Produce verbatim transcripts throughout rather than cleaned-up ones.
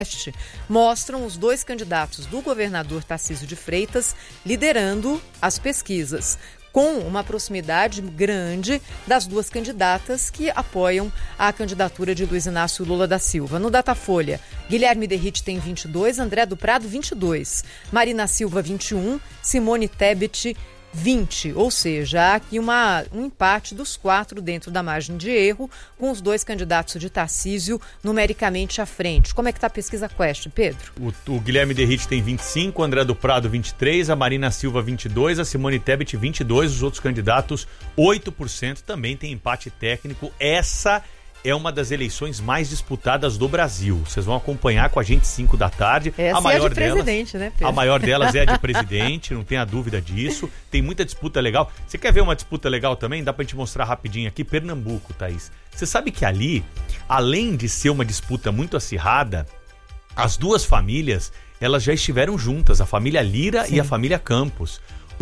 mostram os dois candidatos do governador Tarcísio de Freitas liderando as pesquisas, com uma proximidade grande das duas candidatas que apoiam a candidatura de Luiz Inácio Lula da Silva. No Datafolha, Guilherme Derrite tem vinte e dois, André do Prado vinte e dois, Marina Silva vinte e um, Simone Tebet vinte, ou seja, há aqui uma, um empate dos quatro dentro da margem de erro, com os dois candidatos de Tarcísio numericamente à frente. Como é que está a pesquisa Quest, Pedro? O, o Guilherme Derrite tem vinte e cinco, o André do Prado vinte e três, a Marina Silva vinte e dois, a Simone Tebet vinte e dois, os outros candidatos oito por cento, também tem empate técnico. Essa é uma das eleições mais disputadas do Brasil. Vocês vão acompanhar com a gente cinco da tarde. Essa a maior é a de delas, presidente, né, Pedro? A maior delas é a de presidente, não tenha dúvida disso. Tem muita disputa legal. Você quer ver uma disputa legal também? Dá pra gente mostrar rapidinho aqui. Pernambuco, Thaís. Você sabe que ali, além de ser uma disputa muito acirrada, as duas famílias, elas já estiveram juntas. A família Lira Sim. e a família Campos.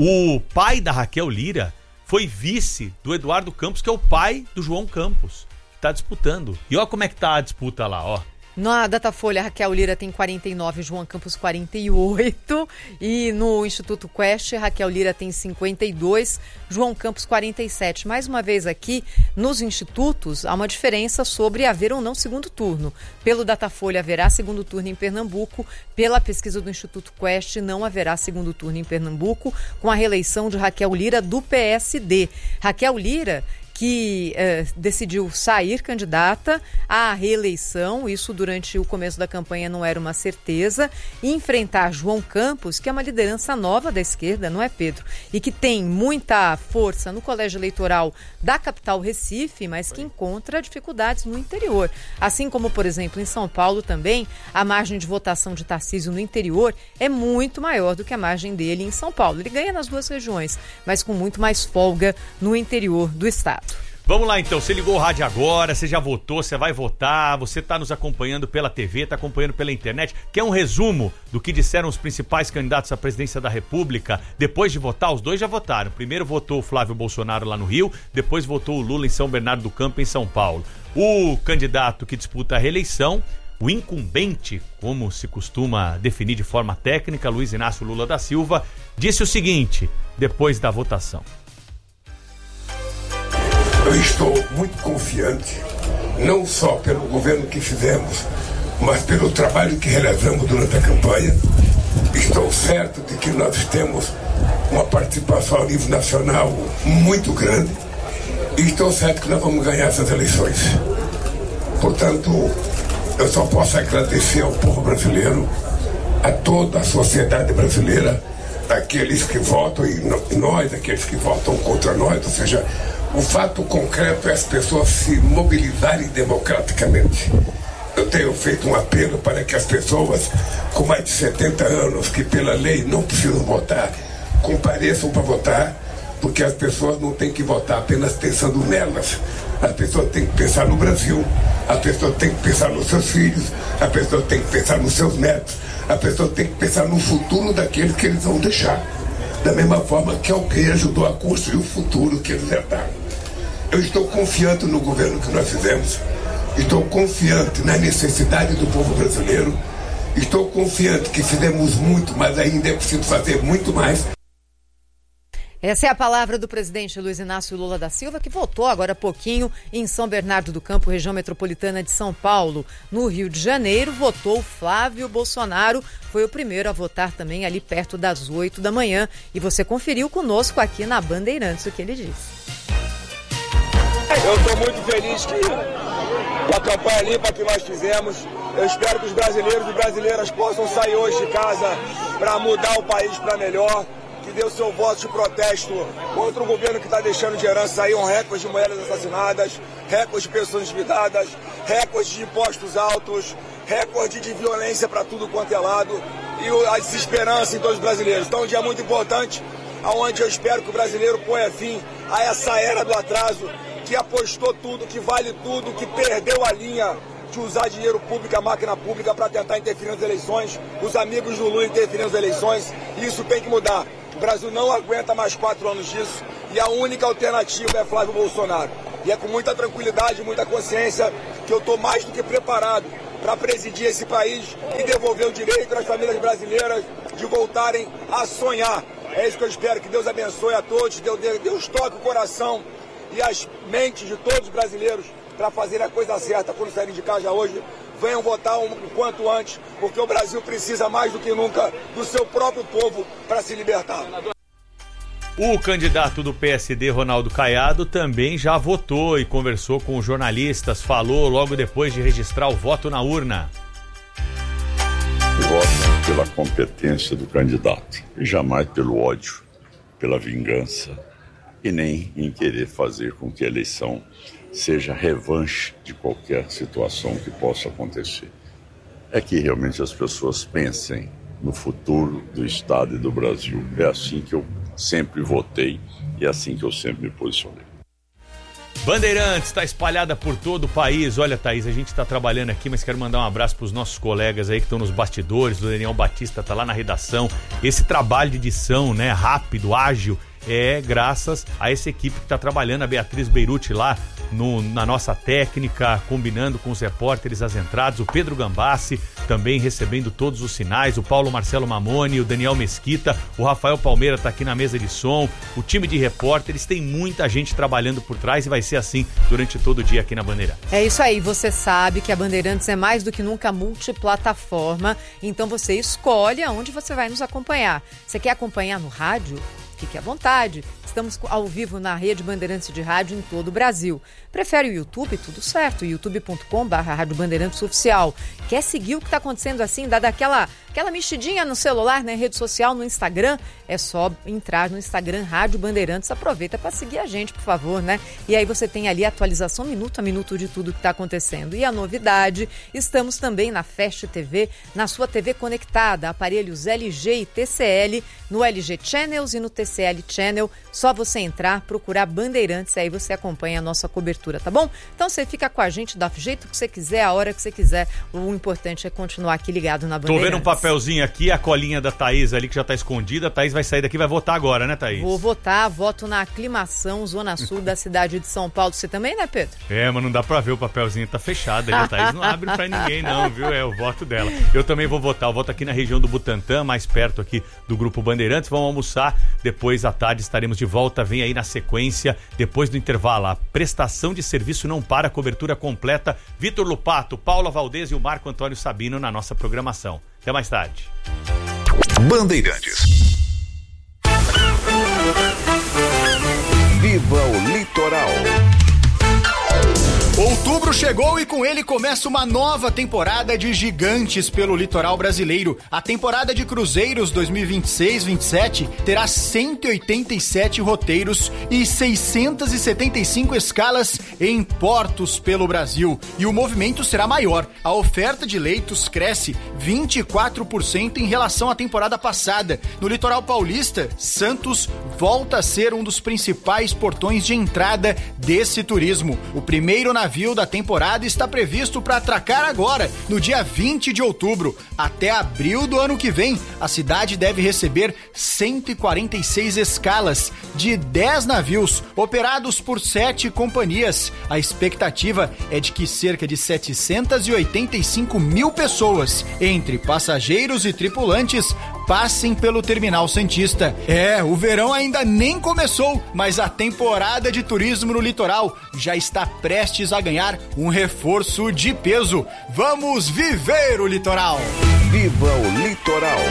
O pai da Raquel Lira foi vice do Eduardo Campos, que é o pai do João Campos. Tá disputando. E olha como é que tá a disputa lá, ó. Na Datafolha, Raquel Lira tem quarenta e nove, João Campos quarenta e oito. E no Instituto Quest, Raquel Lira tem cinquenta e dois, João Campos quarenta e sete. Mais uma vez aqui, nos institutos, há uma diferença sobre haver ou não segundo turno. Pelo Datafolha, haverá segundo turno em Pernambuco. Pela pesquisa do Instituto Quest, não haverá segundo turno em Pernambuco, com a reeleição de Raquel Lira do P S D. Raquel Lira, que eh, decidiu sair candidata à reeleição, isso durante o começo da campanha não era uma certeza, e enfrentar João Campos, que é uma liderança nova da esquerda, não é, Pedro? E que tem muita força no colégio eleitoral da capital Recife, mas que encontra dificuldades no interior. Assim como, por exemplo, em São Paulo também, a margem de votação de Tarcísio no interior é muito maior do que a margem dele em São Paulo. Ele ganha nas duas regiões, mas com muito mais folga no interior do estado. Vamos lá então, você ligou o rádio agora, você já votou, você vai votar, você está nos acompanhando pela T V, está acompanhando pela internet. Quer um resumo do que disseram os principais candidatos à presidência da República depois de votar? Os dois já votaram. Primeiro votou o Flávio Bolsonaro lá no Rio, depois votou o Lula em São Bernardo do Campo, em São Paulo. O candidato que disputa a reeleição, o incumbente, como se costuma definir de forma técnica, Luiz Inácio Lula da Silva, disse o seguinte, depois da votação. Eu estou muito confiante, não só pelo governo que fizemos, mas pelo trabalho que realizamos durante a campanha. Estou certo de que nós temos uma participação a nível nacional muito grande e estou certo que nós vamos ganhar essas eleições. Portanto, eu só posso agradecer ao povo brasileiro, a toda a sociedade brasileira, aqueles que votam e nós, aqueles que votam contra nós, ou seja, o fato concreto é as pessoas se mobilizarem democraticamente. Eu tenho feito um apelo para que as pessoas com mais de setenta anos, que pela lei não precisam votar, compareçam para votar, porque as pessoas não têm que votar apenas pensando nelas. As pessoas têm que pensar no Brasil, as pessoas têm que pensar nos seus filhos, as pessoas têm que pensar nos seus netos, as pessoas têm que pensar no futuro daqueles que eles vão deixar. Da mesma forma que alguém ajudou a construir o futuro que eles herdaram. Eu estou confiante no governo que nós fizemos, estou confiante na necessidade do povo brasileiro, estou confiante que fizemos muito, mas ainda é preciso fazer muito mais. Essa é a palavra do presidente Luiz Inácio Lula da Silva, que votou agora há pouquinho em São Bernardo do Campo, região metropolitana de São Paulo. No Rio de Janeiro, votou Flávio Bolsonaro, foi o primeiro a votar também ali perto das oito da manhã. E você conferiu conosco aqui na Bandeirantes o que ele disse. Eu estou muito feliz que, com a campanha limpa que nós fizemos, eu espero que os brasileiros e brasileiras possam sair hoje de casa para mudar o país para melhor, que dê o seu voto de protesto contra o governo que está deixando de herança aí um recorde de mulheres assassinadas, recorde de pessoas endividadas, recorde de impostos altos, recorde de violência para tudo quanto é lado e a desesperança em todos os brasileiros. Então é um dia muito importante, onde eu espero que o brasileiro ponha fim a essa era do atraso, que apostou tudo, que vale tudo, que perdeu a linha de usar dinheiro público, a máquina pública, para tentar interferir nas eleições, os amigos do Lula interferir nas eleições, e isso tem que mudar. O Brasil não aguenta mais quatro anos disso, e a única alternativa é Flávio Bolsonaro. E é com muita tranquilidade, muita consciência, que eu estou mais do que preparado para presidir esse país e devolver o direito às famílias brasileiras de voltarem a sonhar. É isso que eu espero, que Deus abençoe a todos, Deus, Deus toque o coração e as mentes de todos os brasileiros para fazer a coisa certa quando saírem de casa hoje. Venham votar o quanto antes, porque o Brasil precisa mais do que nunca do seu próprio povo para se libertar. O candidato do P S D, Ronaldo Caiado, também já votou e conversou com os jornalistas, falou logo depois de registrar o voto na urna. Voto pela competência do candidato, e jamais pelo ódio, pela vingança, e nem em querer fazer com que a eleição seja revanche de qualquer situação que possa acontecer. É que realmente as pessoas pensem no futuro do Estado e do Brasil. É assim que eu sempre votei e é assim que eu sempre me posicionei. Bandeirantes está espalhada por todo o país. Olha, Thaís, a gente está trabalhando aqui, mas quero mandar um abraço para os nossos colegas aí que estão nos bastidores. O Daniel Batista está lá na redação. Esse trabalho de edição, né, rápido, ágil, é graças a essa equipe que está trabalhando, a Beatriz Beirute lá no, na nossa técnica, combinando com os repórteres as entradas, o Pedro Gambassi também recebendo todos os sinais, o Paulo Marcelo Mamoni, o Daniel Mesquita, o Rafael Palmeira está aqui na mesa de som, o time de repórteres, tem muita gente trabalhando por trás e vai ser assim durante todo o dia aqui na Bandeirantes. É isso aí, você sabe que a Bandeirantes é mais do que nunca multiplataforma, então você escolhe aonde você vai nos acompanhar. Você quer acompanhar no rádio? Fique à vontade. Estamos ao vivo na rede Bandeirantes de rádio em todo o Brasil. Prefere o YouTube? Tudo certo. youtube ponto com barra Rádio Bandeirantes Oficial. Quer seguir o que está acontecendo assim? Dá daquela aquela mexidinha no celular, né? Rede social, no Instagram? É só entrar no Instagram Rádio Bandeirantes. Aproveita para seguir a gente, por favor, né? E aí você tem ali a atualização minuto a minuto de tudo que está acontecendo. E a novidade, estamos também na Fast T V, na sua T V conectada, aparelhos L G e T C L, no L G Channels e no T C L Channel. Só você entrar, procurar Bandeirantes, aí você acompanha a nossa cobertura, tá bom? Então você fica com a gente do jeito que você quiser, a hora que você quiser. O importante é continuar aqui ligado na Bandeirantes. Tô vendo um papelzinho aqui, a colinha da Thaís ali que já tá escondida. A Thaís vai sair daqui e vai votar agora, né, Thaís? Vou votar, voto na aclimação, Zona Sul da cidade de São Paulo. Você também, né, Pedro? É, mas não dá pra ver, o papelzinho tá fechado ali. A Thaís não abre pra ninguém não, viu? É o voto dela. Eu também vou votar, eu voto aqui na região do Butantã, mais perto aqui do Grupo Bandeirantes. Vamos almoçar, depois à tarde estaremos de volta. Vem aí na sequência, depois do intervalo, a prestação de serviço não para, cobertura completa. Vitor Lupato, Paula Valdez e o Marco Antônio Sabino na nossa programação. Até mais tarde. Bandeirantes. Viva o Litoral. Outubro chegou e com ele começa uma nova temporada de gigantes pelo litoral brasileiro. A temporada de cruzeiros dois mil e vinte e seis vinte e sete terá cento e oitenta e sete roteiros e seiscentas e setenta e cinco escalas em portos pelo Brasil. E o movimento será maior. A oferta de leitos cresce vinte e quatro por cento em relação à temporada passada. No litoral paulista, Santos volta a ser um dos principais portões de entrada desse turismo. O primeiro navio da temporada está previsto para atracar agora, no dia vinte de outubro. Até abril do ano que vem, a cidade deve receber cento e quarenta e seis escalas de dez navios, operados por sete companhias. A expectativa é de que cerca de setecentas e oitenta e cinco mil pessoas, entre passageiros e tripulantes, passem pelo Terminal Santista. É, o verão ainda nem começou, mas a temporada de turismo no litoral já está prestes a ganhar um reforço de peso. Vamos viver o litoral! Viva o Litoral!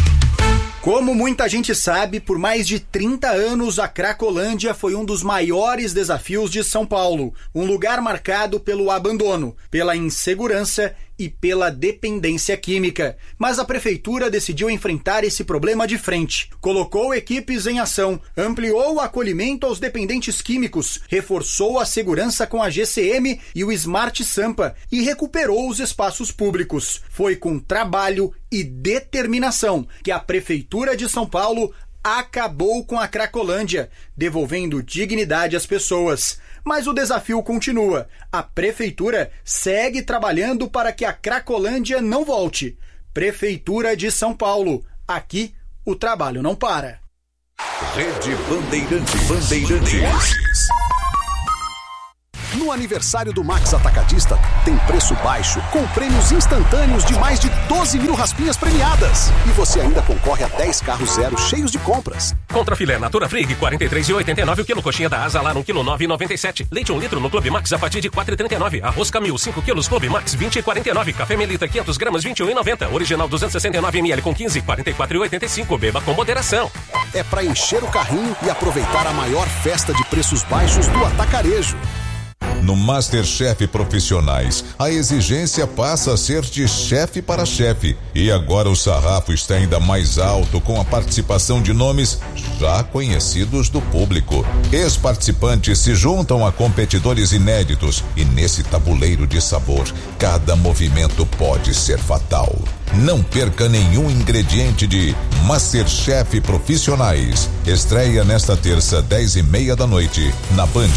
Como muita gente sabe, por mais de trinta anos a Cracolândia foi um dos maiores desafios de São Paulo, um lugar marcado pelo abandono, pela insegurança e pela dependência química. Mas a prefeitura decidiu enfrentar esse problema de frente. Colocou equipes em ação, ampliou o acolhimento aos dependentes químicos, reforçou a segurança com a G C M e o Smart Sampa e recuperou os espaços públicos. Foi com trabalho e determinação que a Prefeitura de São Paulo acabou com a Cracolândia, devolvendo dignidade às pessoas. Mas o desafio continua. A Prefeitura segue trabalhando para que a Cracolândia não volte. Prefeitura de São Paulo. Aqui, o trabalho não para. Rede Bandeirantes. Bandeirantes. No aniversário do Max Atacadista, tem preço baixo, com prêmios instantâneos de mais de doze mil raspinhas premiadas. E você ainda concorre a dez carros zero cheios de compras. Contra filé Natura Frig, quarenta e três reais e oitenta e nove o quilo. Coxinha da Asa Lar, um quilo, nove reais e noventa e sete. Leite um litro no Clube Max a partir de quatro reais e trinta e nove. Arroz Camil, cinco quilos, Clube Max, vinte reais e quarenta e nove. Café Melita, quinhentos gramas, vinte e um reais e noventa. Original duzentos e sessenta e nove mililitros com quinze, quarenta e quatro reais e oitenta e cinco. Beba com moderação. É pra encher o carrinho e aproveitar a maior festa de preços baixos do atacarejo. No MasterChef Profissionais, a exigência passa a ser de chefe para chefe. E agora o sarrafo está ainda mais alto com a participação de nomes já conhecidos do público. Ex-participantes se juntam a competidores inéditos e nesse tabuleiro de sabor, cada movimento pode ser fatal. Não perca nenhum ingrediente de MasterChef Profissionais. Estreia nesta terça, dez e meia da noite, na Band.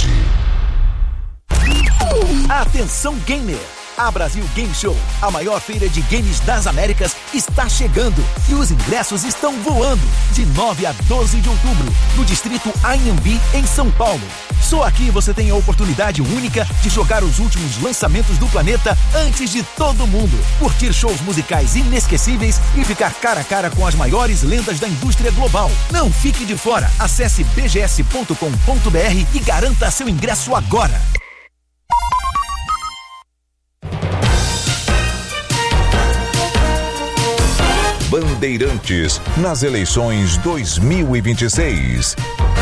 Atenção gamer! A Brasil Game Show, a maior feira de games das Américas, está chegando e os ingressos estão voando de nove a doze de outubro no distrito Anhembi, em São Paulo. Só aqui você tem a oportunidade única de jogar os últimos lançamentos do planeta antes de todo mundo, curtir shows musicais inesquecíveis e ficar cara a cara com as maiores lendas da indústria global. Não fique de fora. Acesse b g s ponto com ponto b r e garanta seu ingresso agora. Bandeirantes nas eleições dois mil e vinte e seis.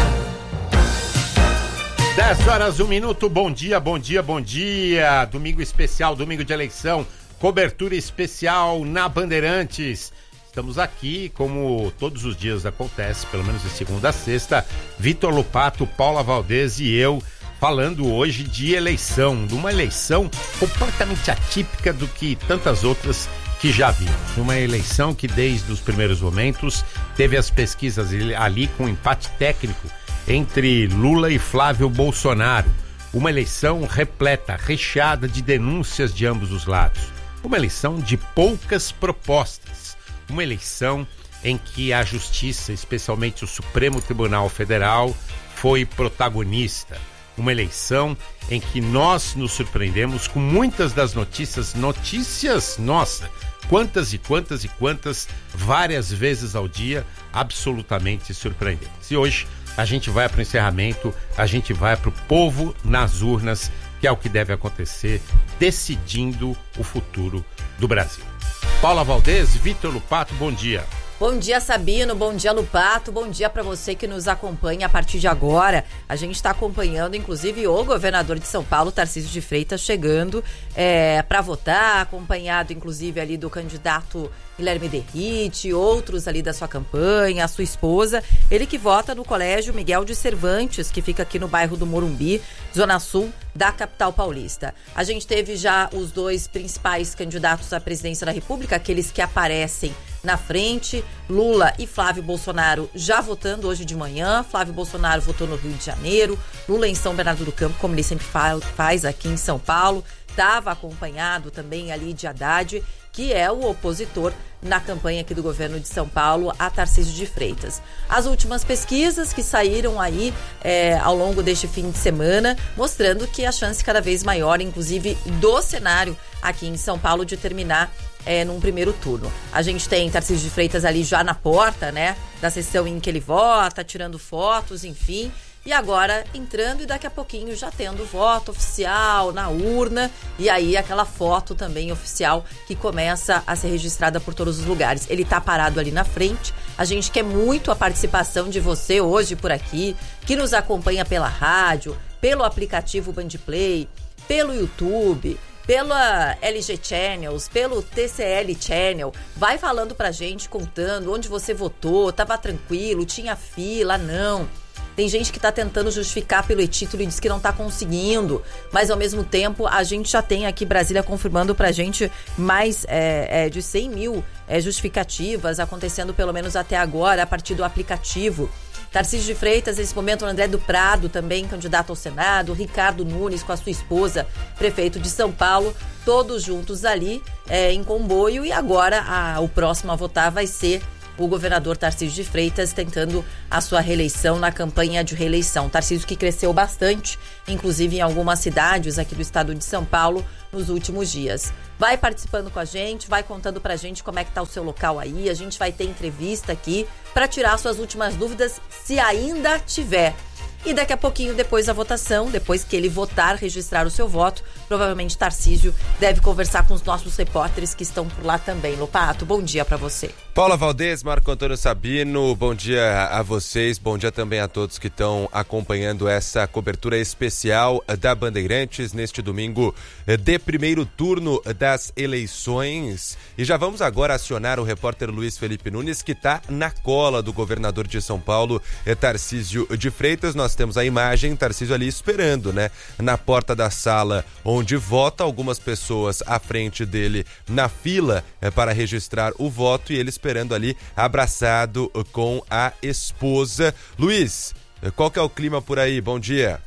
dez horas, um minuto, bom dia, bom dia, bom dia. Domingo especial, domingo de eleição, cobertura especial na Bandeirantes. Estamos aqui, como todos os dias acontece, pelo menos de segunda a sexta, Vitor Lupato, Paula Valdez e eu, falando hoje de eleição, de uma eleição completamente atípica do que tantas outras que já vimos. Uma eleição que desde os primeiros momentos teve as pesquisas ali com empate técnico entre Lula e Flávio Bolsonaro. Uma eleição repleta, recheada de denúncias de ambos os lados. Uma eleição de poucas propostas. Uma eleição em que a justiça, especialmente o Supremo Tribunal Federal, foi protagonista. Uma eleição em que nós nos surpreendemos com muitas das notícias, notícias, nossa, quantas e quantas e quantas, várias vezes ao dia, absolutamente surpreendentes. E hoje a gente vai para o encerramento, a gente vai para o povo nas urnas, que é o que deve acontecer, decidindo o futuro do Brasil. Paula Valdez, Vitor Lupato, bom dia. Bom dia, Sabino, bom dia, Lupato, bom dia para você que nos acompanha a partir de agora. A gente está acompanhando, inclusive, o governador de São Paulo, Tarcísio de Freitas, chegando é, para votar, acompanhado, inclusive, ali do candidato Guilherme Derrite, outros ali da sua campanha, a sua esposa. Ele que vota no Colégio Miguel de Cervantes, que fica aqui no bairro do Morumbi, zona sul da capital paulista. A gente teve já os dois principais candidatos à presidência da República, aqueles que aparecem na frente, Lula e Flávio Bolsonaro já votando hoje de manhã. Flávio Bolsonaro votou no Rio de Janeiro, Lula em São Bernardo do Campo, como ele sempre faz aqui em São Paulo. Estava acompanhado também ali de Haddad, que é o opositor na campanha aqui do governo de São Paulo, a Tarcísio de Freitas. As últimas pesquisas que saíram aí é, ao longo deste fim de semana, mostrando que a chance cada vez maior, inclusive do cenário aqui em São Paulo, de terminar é, num primeiro turno. A gente tem Tarcísio de Freitas ali já na porta, né, da sessão em que ele vota, tirando fotos, enfim. E agora entrando e daqui a pouquinho já tendo voto oficial na urna e aí aquela foto também oficial que começa a ser registrada por todos os lugares. Ele tá parado ali na frente. A gente quer muito a participação de você hoje por aqui, que nos acompanha pela rádio, pelo aplicativo Bandplay, pelo YouTube, pela L G Channels, pelo T C L Channel. Vai falando pra gente, contando onde você votou, tava tranquilo, tinha fila, não. Tem gente que está tentando justificar pelo e-título e diz que não está conseguindo, mas ao mesmo tempo a gente já tem aqui Brasília confirmando pra gente mais é, é, de cem mil é, justificativas acontecendo pelo menos até agora a partir do aplicativo. Tarcísio de Freitas, nesse momento, o André do Prado, também candidato ao Senado, Ricardo Nunes com a sua esposa, prefeito de São Paulo, todos juntos ali é, em comboio, e agora a, o próximo a votar vai ser o governador Tarcísio de Freitas tentando a sua reeleição na campanha de reeleição. Tarcísio que cresceu bastante, inclusive em algumas cidades aqui do estado de São Paulo, nos últimos dias. Vai participando com a gente, vai contando pra gente como é que tá o seu local aí, a gente vai ter entrevista aqui para tirar suas últimas dúvidas, se ainda tiver. E daqui a pouquinho, depois da votação, depois que ele votar, registrar o seu voto, provavelmente Tarcísio deve conversar com os nossos repórteres que estão por lá também. Lopato, bom dia para você. Paula Valdez, Marco Antônio Sabino, bom dia a vocês, bom dia também a todos que estão acompanhando essa cobertura especial da Bandeirantes neste domingo de primeiro turno das eleições. E já vamos agora acionar o repórter Luiz Felipe Nunes, que está na cola do governador de São Paulo, Tarcísio de Freitas. Nós temos a imagem, Tarcísio ali esperando, né? Na porta da sala onde vota, algumas pessoas à frente dele na fila é, para registrar o voto e ele esperando ali abraçado com a esposa. Luiz, qual que é o clima por aí? Bom dia.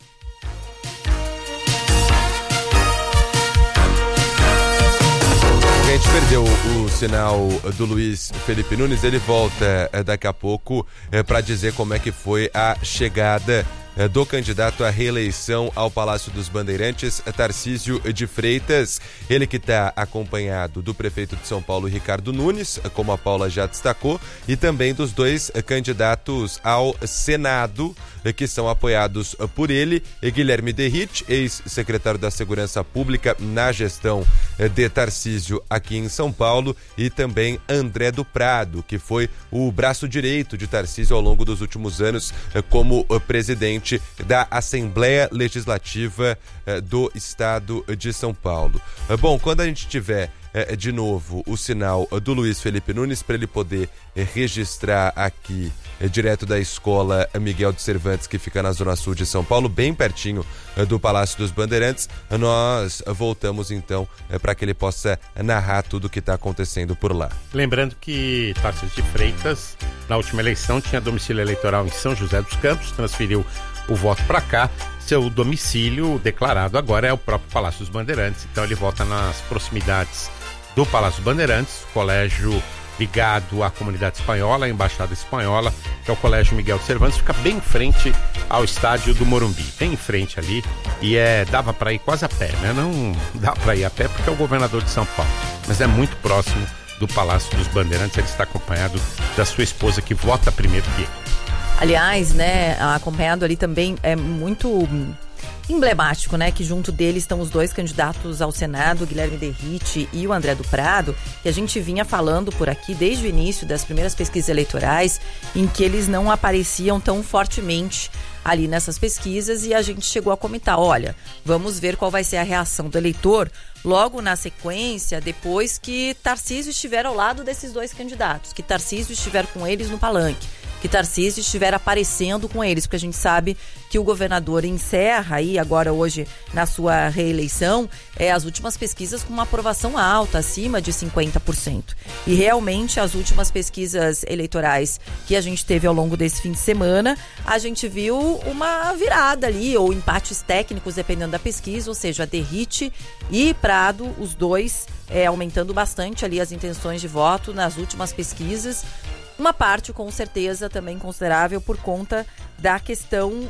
A gente perdeu o, o sinal do Luiz Felipe Nunes, ele volta é, daqui a pouco é, para dizer como é que foi a chegada é, do candidato à reeleição ao Palácio dos Bandeirantes, Tarcísio de Freitas, ele que está acompanhado do prefeito de São Paulo, Ricardo Nunes, como a Paula já destacou, e também dos dois candidatos ao Senado, que são apoiados por ele, Guilherme Derrit, ex-secretário da Segurança Pública na gestão de Tarcísio aqui em São Paulo, e também André do Prado, que foi o braço direito de Tarcísio ao longo dos últimos anos como presidente da Assembleia Legislativa do Estado de São Paulo. Bom, quando a gente tiver de novo o sinal do Luiz Felipe Nunes para ele poder registrar aqui direto da escola Miguel de Cervantes, que fica na zona sul de São Paulo, bem pertinho do Palácio dos Bandeirantes, nós voltamos então para que ele possa narrar tudo o que está acontecendo por lá. Lembrando que Tarcísio de Freitas, na última eleição, tinha domicílio eleitoral em São José dos Campos, transferiu o voto para cá. Seu domicílio declarado agora é o próprio Palácio dos Bandeirantes, então ele vota nas proximidades do Palácio dos Bandeirantes, colégio ligado à comunidade espanhola, à Embaixada Espanhola, que é o Colégio Miguel de Cervantes, fica bem em frente ao estádio do Morumbi, bem em frente ali, e é, dava para ir quase a pé, né? Não dá para ir a pé porque é o governador de São Paulo, mas é muito próximo do Palácio dos Bandeirantes, ele está acompanhado da sua esposa, que vota primeiro que ele. Aliás, né, acompanhado ali também é muito emblemático, né, que junto dele estão os dois candidatos ao Senado, Guilherme Derrit e o André do Prado, que a gente vinha falando por aqui desde o início das primeiras pesquisas eleitorais, em que eles não apareciam tão fortemente ali nessas pesquisas, e a gente chegou a comentar, olha, vamos ver qual vai ser a reação do eleitor logo na sequência, depois que Tarcísio estiver ao lado desses dois candidatos, que Tarcísio estiver com eles no palanque, que Tarcísio estiver aparecendo com eles, porque a gente sabe que o governador encerra aí agora hoje na sua reeleição é, as últimas pesquisas com uma aprovação alta, acima de cinquenta por cento. E realmente as últimas pesquisas eleitorais que a gente teve ao longo desse fim de semana, a gente viu uma virada ali, ou empates técnicos, dependendo da pesquisa, ou seja, Derrit e Prado, os dois é, aumentando bastante ali as intenções de voto nas últimas pesquisas. Uma parte, com certeza, também considerável por conta da questão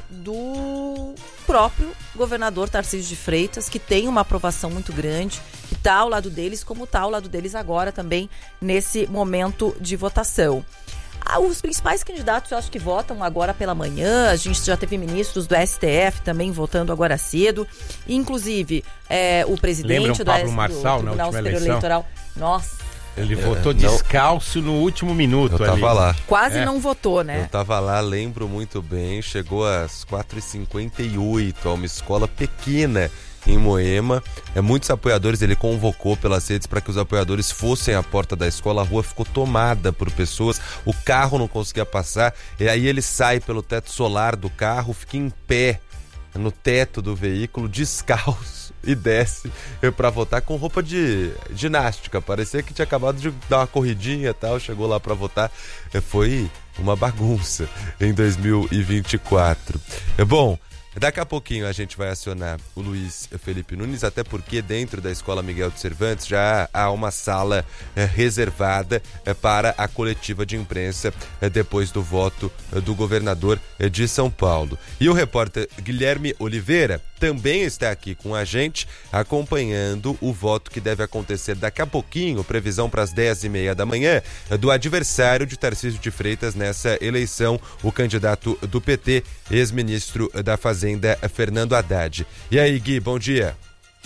do próprio governador Tarcísio de Freitas, que tem uma aprovação muito grande, que está ao lado deles, como está ao lado deles agora também nesse momento de votação. Ah, os principais candidatos, eu acho que votam agora pela manhã. A gente já teve ministros do S T F também votando agora cedo. Inclusive, é, o presidente Lembra um do, Pablo do, Marçal, do na Tribunal última Superior eleição? Eleitoral. Nossa. Ele É, votou não. descalço no último minuto. Eu tava ali. lá. Quase É. não votou, né? Eu tava lá, lembro muito bem, chegou às quatro e cinquenta e oito a uma escola pequena em Moema. É, muitos apoiadores, ele convocou pelas redes para que os apoiadores fossem à porta da escola. A rua ficou tomada por pessoas, o carro não conseguia passar, e aí ele sai pelo teto solar do carro, fica em pé no teto do veículo, descalço, e desce para votar com roupa de ginástica. Parecia que tinha acabado de dar uma corridinha e tal, chegou lá para votar. Foi uma bagunça em dois mil e vinte e quatro. Bom, Daqui a pouquinho a gente vai acionar o Luiz Felipe Nunes, até porque dentro da Escola Miguel de Cervantes já há uma sala eh, reservada eh, para a coletiva de imprensa eh, depois do voto eh, do governador eh, de São Paulo. E o repórter Guilherme Oliveira também está aqui com a gente, acompanhando o voto que deve acontecer daqui a pouquinho, previsão para as dez e meia da manhã, eh, do adversário de Tarcísio de Freitas nessa eleição, o candidato do P T, ex-ministro da Fazenda, Fernando Haddad. E aí, Gui, bom dia.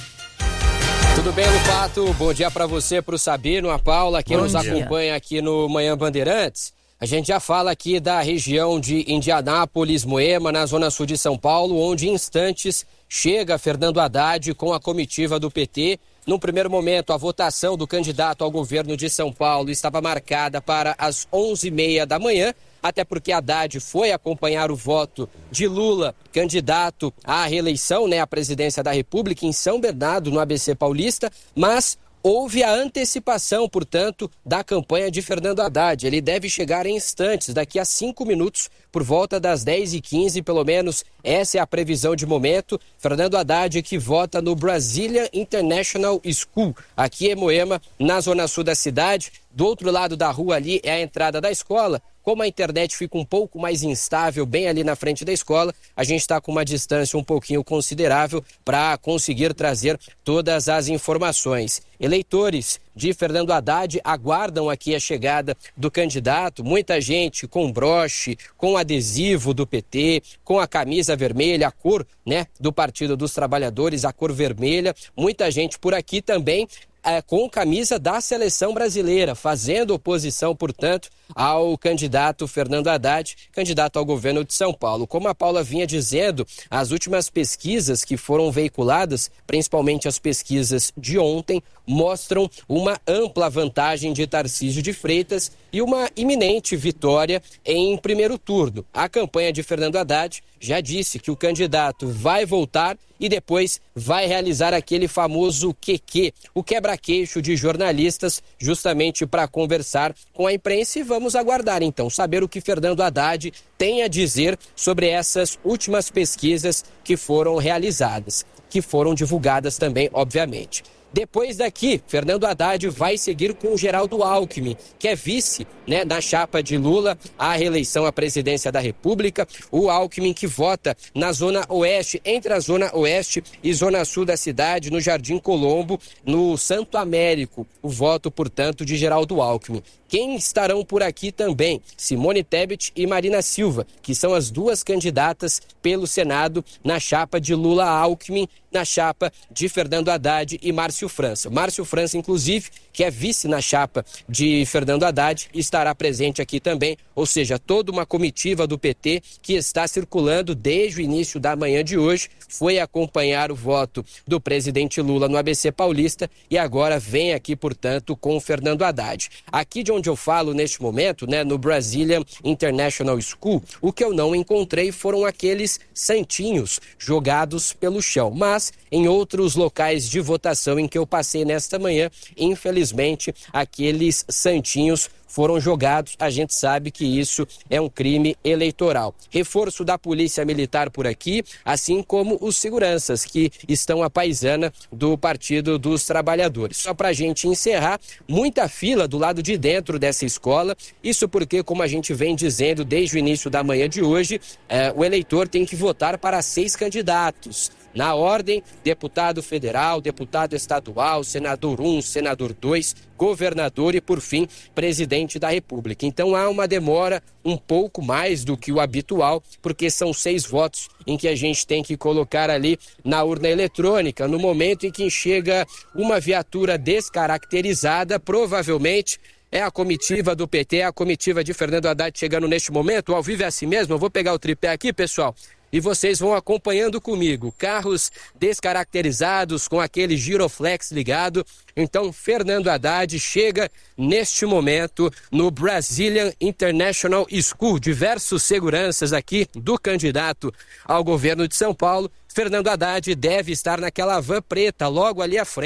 Tudo bem, Lupato? Bom dia para você, para o Sabino, a Paula, que nos acompanha aqui no Manhã Bandeirantes. A gente já fala aqui da região de Indianápolis, Moema, na zona sul de São Paulo, onde em instantes chega Fernando Haddad com a comitiva do P T. Num primeiro momento, a votação do candidato ao governo de São Paulo estava marcada para as onze e meia da manhã, até porque Haddad foi acompanhar o voto de Lula, candidato à reeleição, né, à presidência da República em São Bernardo, no A B C Paulista, mas houve a antecipação, portanto, da campanha de Fernando Haddad. Ele deve chegar em instantes, daqui a cinco minutos, por volta das dez e quinze, pelo menos essa é a previsão de momento. Fernando Haddad, que vota no Brazilian International School, aqui em Moema, na zona sul da cidade. Do outro lado da rua ali é a entrada da escola. Como a internet fica um pouco mais instável bem ali na frente da escola, a gente está com uma distância um pouquinho considerável para conseguir trazer todas as informações. Eleitores de Fernando Haddad aguardam aqui a chegada do candidato, muita gente com broche, com adesivo do P T, com a camisa vermelha, a cor, né, do Partido dos Trabalhadores, a cor vermelha, muita gente por aqui também é, com camisa da Seleção Brasileira, fazendo oposição, portanto, ao candidato Fernando Haddad, candidato ao governo de São Paulo. Como a Paula vinha dizendo, as últimas pesquisas que foram veiculadas, principalmente as pesquisas de ontem, mostram uma ampla vantagem de Tarcísio de Freitas e uma iminente vitória em primeiro turno. A campanha de Fernando Haddad já disse que o candidato vai voltar e depois vai realizar aquele famoso Q Q, o quebra-queixo de jornalistas, justamente para conversar com a imprensa. E vamos aguardar, então, saber o que Fernando Haddad tem a dizer sobre essas últimas pesquisas que foram realizadas, que foram divulgadas também, obviamente. Depois daqui, Fernando Haddad vai seguir com o Geraldo Alckmin, que é vice, né, na chapa de Lula à reeleição à presidência da República. O Alckmin que vota na zona oeste, entre a zona oeste e zona sul da cidade, no Jardim Colombo, no Santo Américo. O voto, portanto, de Geraldo Alckmin. Quem estarão por aqui também? Simone Tebet e Marina Silva, que são as duas candidatas pelo Senado na chapa de Lula-Alckmin, na chapa de Fernando Haddad e Márcio França. Márcio França, inclusive, que é vice na chapa de Fernando Haddad, estará presente aqui também, ou seja, toda uma comitiva do P T que está circulando desde o início da manhã de hoje, foi acompanhar o voto do presidente Lula no A B C Paulista e agora vem aqui, portanto, com o Fernando Haddad. Aqui de onde eu falo neste momento, né, no Brazilian International School, o que eu não encontrei foram aqueles santinhos jogados pelo chão, mas em outros locais de votação em que eu passei nesta manhã, infelizmente, aqueles santinhos foram jogados. A gente sabe que isso é um crime eleitoral. Reforço da Polícia Militar por aqui, assim como os seguranças que estão à paisana do Partido dos Trabalhadores. Só para a gente encerrar, muita fila do lado de dentro dessa escola, isso porque, como a gente vem dizendo desde o início da manhã de hoje, eh, o eleitor tem que votar para seis candidatos. Na ordem, deputado federal, deputado estadual, senador um, senador dois, governador e, por fim, presidente da República. Então há uma demora um pouco mais do que o habitual, porque são seis votos em que a gente tem que colocar ali na urna eletrônica. No momento em que chega uma viatura descaracterizada, provavelmente é a comitiva do P T, a comitiva de Fernando Haddad chegando neste momento. Ao vivo é assim mesmo, eu vou pegar o tripé aqui, pessoal, e vocês vão acompanhando comigo. Carros descaracterizados com aquele giroflex ligado. Então, Fernando Haddad chega neste momento no Brazilian International School. Diversos seguranças aqui do candidato ao governo de São Paulo. Fernando Haddad deve estar naquela van preta logo ali à frente,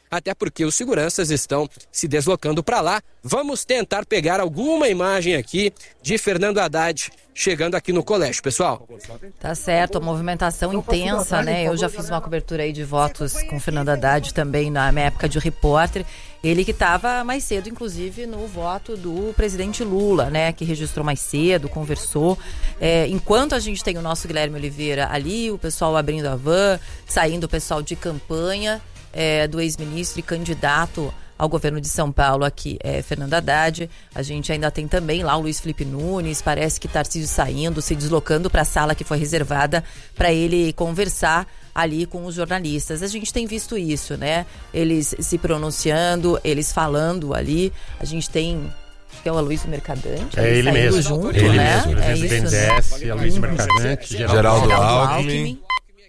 até porque os seguranças estão se deslocando para lá. Vamos tentar pegar alguma imagem aqui de Fernando Haddad chegando aqui no colégio, pessoal. Tá certo, a movimentação intensa, né? Eu já fiz uma cobertura aí de votos com o Fernando Haddad também na minha época de repórter. Ele que estava mais cedo, inclusive, no voto do presidente Lula, né? Que registrou mais cedo, conversou. É, enquanto a gente tem o nosso Guilherme Oliveira ali, o pessoal abrindo a van, saindo o pessoal de campanha é, do ex-ministro e candidato ao governo de São Paulo aqui, é, Fernando Haddad. A gente ainda tem também lá o Luiz Felipe Nunes, parece que Tarcísio saindo, se deslocando para a sala que foi reservada para ele conversar ali com os jornalistas. A gente tem visto isso, né? Eles se pronunciando, eles falando ali. A gente tem... que é o Aloysio Mercadante. É ele mesmo. Junto, ele né? mesmo. O é presidente isso, desce, né? Aloysio Mercadante, Geraldo, Geraldo Alckmin. Alckmin.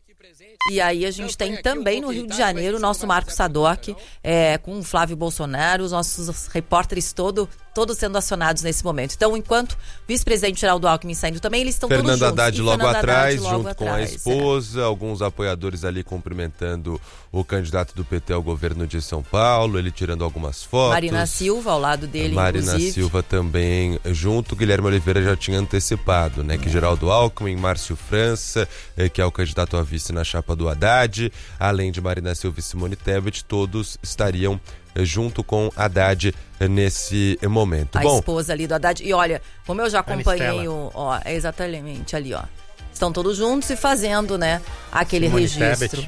E aí a gente tem também no Rio de Janeiro o nosso Marco Sadoc, é, com o Flávio Bolsonaro, os nossos repórteres todo, todos sendo acionados nesse momento. Então, enquanto o vice-presidente Geraldo Alckmin saindo também, eles estão todos juntos. Fernando Haddad logo Fernando atrás, Haddad logo junto com atrás, a esposa, é. alguns apoiadores ali cumprimentando o candidato do P T ao governo de São Paulo, ele tirando algumas fotos. Marina Silva ao lado dele, Marina inclusive. Silva também junto. Guilherme Oliveira já tinha antecipado, né? Que Geraldo Alckmin, Márcio França, eh, que é o candidato a vice na chapa do Haddad, além de Marina Silva e Simone Tebet, todos estariam eh, junto com Haddad eh, nesse momento. A Bom, esposa ali do Haddad. E olha, como eu já acompanhei o... Ó, é exatamente ali, ó. Estão todos juntos e fazendo, né, aquele Simone registro. Tebet.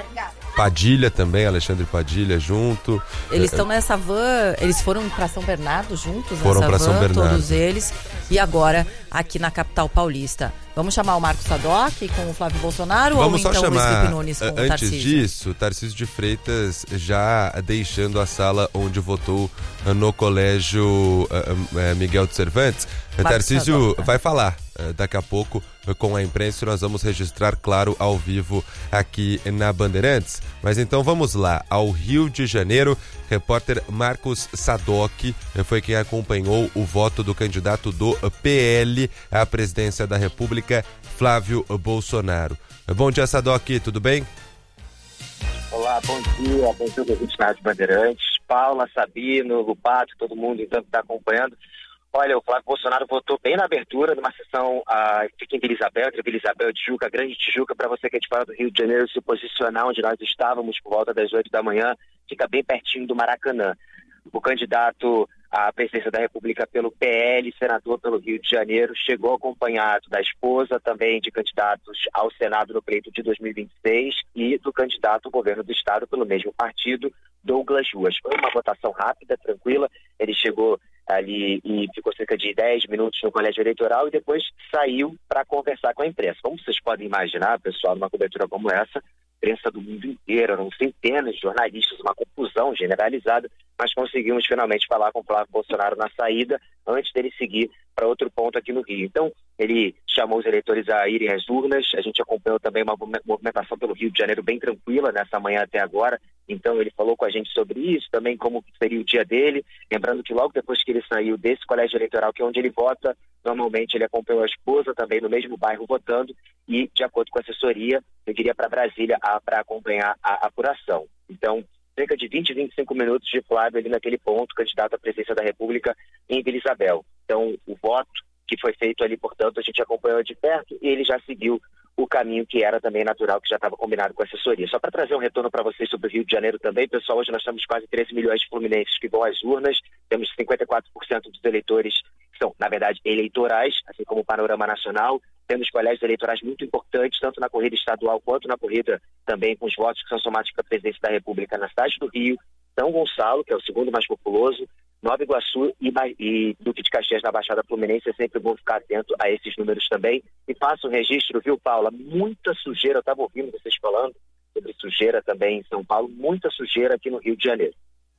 Padilha também, Alexandre Padilha junto. Eles estão nessa van, eles foram para São Bernardo juntos, Foram nessa pra van, São Bernardo. todos eles, e agora aqui na capital paulista. Vamos chamar o Marco Sadoc com o Flávio Bolsonaro Vamos ou só então o Luiz chamar, Felipe Nunes com o antes Tarcísio? disso, Tarcísio de Freitas já deixando a sala onde votou no colégio uh, uh, Miguel de Cervantes. Marco Tarcísio Sadoc. vai falar uh, daqui a pouco uh, com a imprensa, nós vamos registrar, claro, ao vivo aqui na Bandeirantes. Mas então vamos lá, ao Rio de Janeiro, repórter Marcos Sadoc uh, foi quem acompanhou o voto do candidato do P L à presidência da República, Flávio Bolsonaro. Bom dia, Sadoc, tudo bem? Olá, bom dia, bom dia aos ouvintes Bandeirantes, Paula, Sabino, Lupato, todo mundo então que está acompanhando. Olha, o Flávio Bolsonaro votou bem na abertura, numa sessão uh, fica em Vila Isabel, entre Vila Isabel e Tijuca, Grande Tijuca, para você que é de fora do Rio de Janeiro se posicionar onde nós estávamos por volta das oito da manhã, fica bem pertinho do Maracanã. O candidato à presidência da República pelo P L, senador pelo Rio de Janeiro, chegou acompanhado da esposa, também de candidatos ao Senado no pleito de dois mil e vinte e seis e do candidato ao governo do estado pelo mesmo partido, Douglas Ruas. Foi uma votação rápida, tranquila, ele chegou ali e ficou cerca de dez minutos no colégio eleitoral e depois saiu para conversar com a imprensa. Como vocês podem imaginar, pessoal, numa cobertura como essa, imprensa do mundo inteiro, eram centenas de jornalistas, uma confusão generalizada, mas conseguimos finalmente falar com o Flávio Bolsonaro na saída, antes dele seguir para outro ponto aqui no Rio. Então, ele chamou os eleitores a irem às urnas, a gente acompanhou também uma movimentação pelo Rio de Janeiro bem tranquila nessa manhã até agora, então ele falou com a gente sobre isso, também como seria o dia dele, lembrando que logo depois que ele saiu desse colégio eleitoral, que é onde ele vota, normalmente ele acompanhou a esposa também no mesmo bairro votando e, de acordo com a assessoria, ele iria para Brasília para acompanhar a apuração. Então, cerca de vinte, vinte e cinco minutos de Flávio ali naquele ponto, candidato à presidência da República em Vila Isabel. Então, o voto que foi feito ali, portanto, a gente acompanhou de perto e ele já seguiu o caminho que era também natural, que já estava combinado com a assessoria. Só para trazer um retorno para vocês sobre o Rio de Janeiro também, pessoal, hoje nós temos quase treze milhões de fluminenses que vão às urnas, temos cinquenta e quatro por cento dos eleitores que são, na verdade, eleitorais, assim como o panorama nacional, temos colégios eleitorais muito importantes, tanto na corrida estadual quanto na corrida também com os votos que são somados para a presidência da República na cidade do Rio, São Gonçalo, que é o segundo mais populoso, Nova Iguaçu e, e Duque de Caxias na Baixada Fluminense. É sempre bom ficar atento a esses números também. E faça um registro, viu, Paula? Muita sujeira, eu estava ouvindo vocês falando sobre sujeira também em São Paulo, muita sujeira aqui no Rio de Janeiro.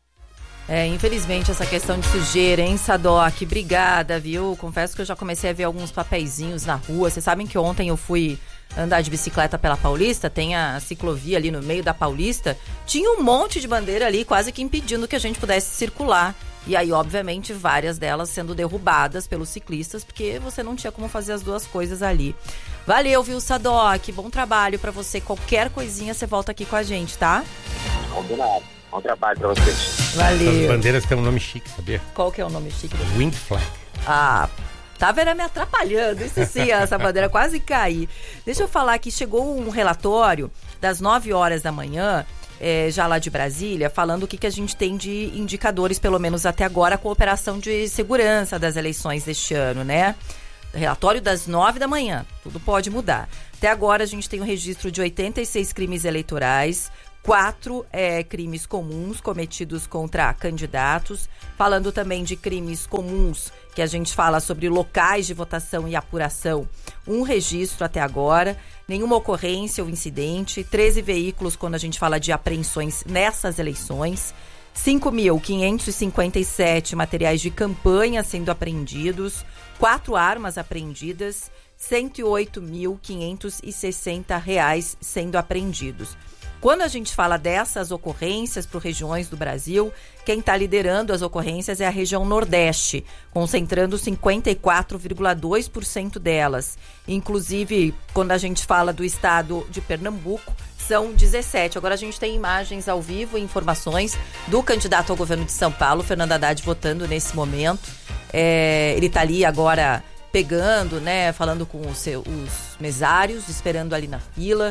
É, infelizmente, essa questão de sujeira, hein, Sadoc? Obrigada, viu? Confesso que eu já comecei a ver alguns papeizinhos na rua. Vocês sabem que ontem eu fui andar de bicicleta pela Paulista, tem a ciclovia ali no meio da Paulista. Tinha um monte de bandeira ali, quase que impedindo que a gente pudesse circular. E aí, obviamente, várias delas sendo derrubadas pelos ciclistas, porque você não tinha como fazer as duas coisas ali. Valeu, viu, Sadoc? Bom trabalho pra você. Qualquer coisinha, você volta aqui com a gente, tá? Combinado. Bom trabalho pra vocês. Valeu. As bandeiras têm um nome chique, sabia? Qual que é o nome chique? Wind Flag. Ah, tá vendo me atrapalhando. Isso sim, essa bandeira quase cair. Deixa eu falar que chegou um relatório das nove horas da manhã, é, já lá de Brasília, falando o que, que a gente tem de indicadores, pelo menos até agora, com a operação de segurança das eleições deste ano, né? Relatório das nove da manhã, tudo pode mudar. Até agora a gente tem um registro de oitenta e seis crimes eleitorais, quatro é, crimes comuns cometidos contra candidatos, falando também de crimes comuns, que a gente fala sobre locais de votação e apuração, um registro até agora, nenhuma ocorrência ou incidente, treze veículos quando a gente fala de apreensões nessas eleições, cinco mil quinhentos e cinquenta e sete materiais de campanha sendo apreendidos, quatro armas apreendidas, cento e oito mil quinhentos e sessenta reais sendo apreendidos. Quando a gente fala dessas ocorrências por regiões do Brasil, quem está liderando as ocorrências é a região Nordeste, concentrando cinquenta e quatro vírgula dois por cento delas. Inclusive, quando a gente fala do estado de Pernambuco, são dezessete. Agora a gente tem imagens ao vivo e informações do candidato ao governo de São Paulo, Fernando Haddad, votando nesse momento. É, ele está ali agora pegando, né, falando com os, seus, os mesários, esperando ali na fila.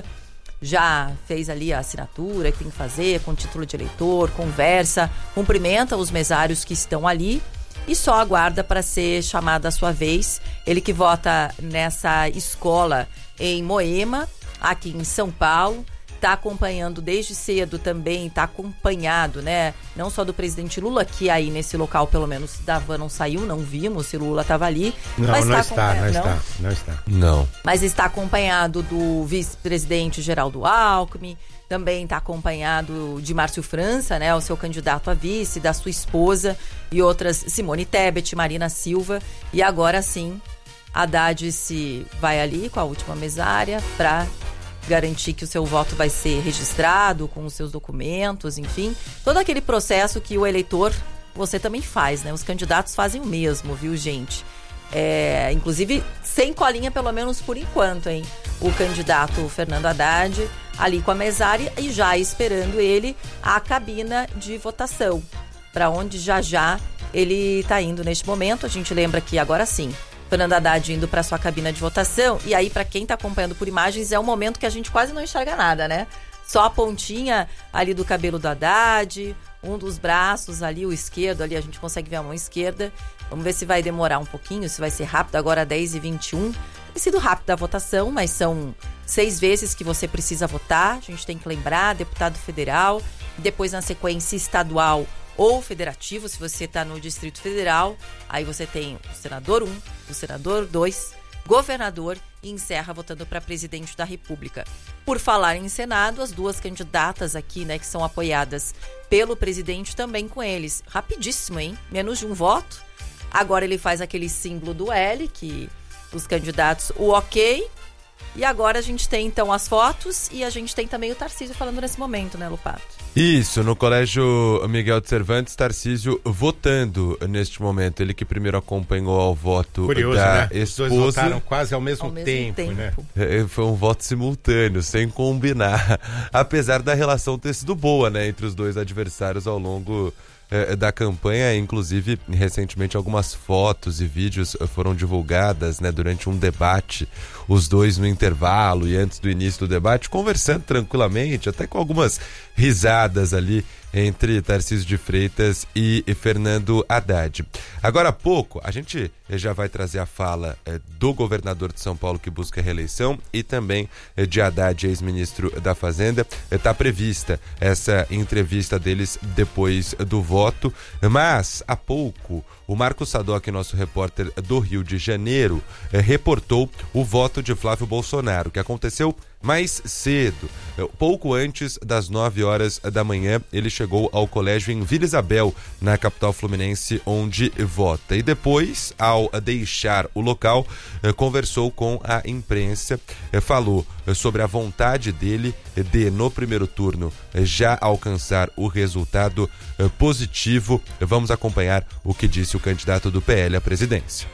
Já fez ali a assinatura que tem que fazer com título de eleitor, conversa, cumprimenta os mesários que estão ali e só aguarda para ser chamado a sua vez. Ele que vota nessa escola em Moema, aqui em São Paulo, está acompanhando desde cedo também, está acompanhado, né? Não só do presidente Lula, que aí nesse local, pelo menos, da van não saiu, não vimos se Lula estava ali. Não, mas não tá está, não, não está, não está. Não. Mas está acompanhado do vice-presidente Geraldo Alckmin, também está acompanhado de Márcio França, né? O seu candidato a vice, da sua esposa e outras, Simone Tebet, Marina Silva. E agora sim, Haddad se vai ali com a última mesária para garantir que o seu voto vai ser registrado com os seus documentos, enfim. Todo aquele processo que o eleitor, você também faz, né? Os candidatos fazem o mesmo, viu, gente? É, inclusive, sem colinha, pelo menos por enquanto, hein? O candidato Fernando Haddad ali com a mesária e já esperando ele a cabina de votação, para onde já já ele está indo neste momento. A gente lembra que agora sim, Fernando Haddad indo para sua cabina de votação. E aí, para quem está acompanhando por imagens, é um momento que a gente quase não enxerga nada, né? Só a pontinha ali do cabelo do Haddad, um dos braços ali, o esquerdo, ali a gente consegue ver a mão esquerda. Vamos ver se vai demorar um pouquinho, se vai ser rápido. Agora dez e vinte e um. Tem sido rápido a votação, mas são seis vezes que você precisa votar. A gente tem que lembrar, deputado federal, depois na sequência estadual ou federativo, se você está no Distrito Federal, aí você tem o senador um, o senador dois, governador e encerra votando para presidente da República. Por falar em Senado, as duas candidatas aqui, né, que são apoiadas pelo presidente, também com eles. Rapidíssimo, hein? Menos de um voto. Agora ele faz aquele símbolo do L, que os candidatos, o ok. E agora a gente tem, então, as fotos e a gente tem também o Tarcísio falando nesse momento, né, Lupato? Isso, no Colégio Miguel de Cervantes, Tarcísio votando neste momento. Ele que primeiro acompanhou ao voto Curioso, da né? esposa. Os dois votaram quase ao mesmo, ao mesmo tempo, tempo, né? É, foi um voto simultâneo, sem combinar. Apesar da relação ter sido boa, né, entre os dois adversários ao longo é, da campanha. Inclusive, recentemente, algumas fotos e vídeos foram divulgadas, né, durante um debate, os dois no intervalo e antes do início do debate, conversando tranquilamente, até com algumas risadas ali entre Tarcísio de Freitas e Fernando Haddad. Agora há pouco, a gente já vai trazer a fala eh, do governador de São Paulo que busca reeleição e também eh, de Haddad, ex-ministro da Fazenda. Está eh, prevista essa entrevista deles depois do voto, mas há pouco o Marcos Sadoc, nosso repórter do Rio de Janeiro, eh, reportou o voto de Flávio Bolsonaro, que aconteceu mais cedo, pouco antes das nove horas da manhã. Ele chegou ao colégio em Vila Isabel, na capital fluminense, onde vota. E depois, ao deixar o local, conversou com a imprensa, falou sobre a vontade dele de, no primeiro turno, já alcançar o resultado positivo. Vamos acompanhar o que disse o candidato do P L à presidência.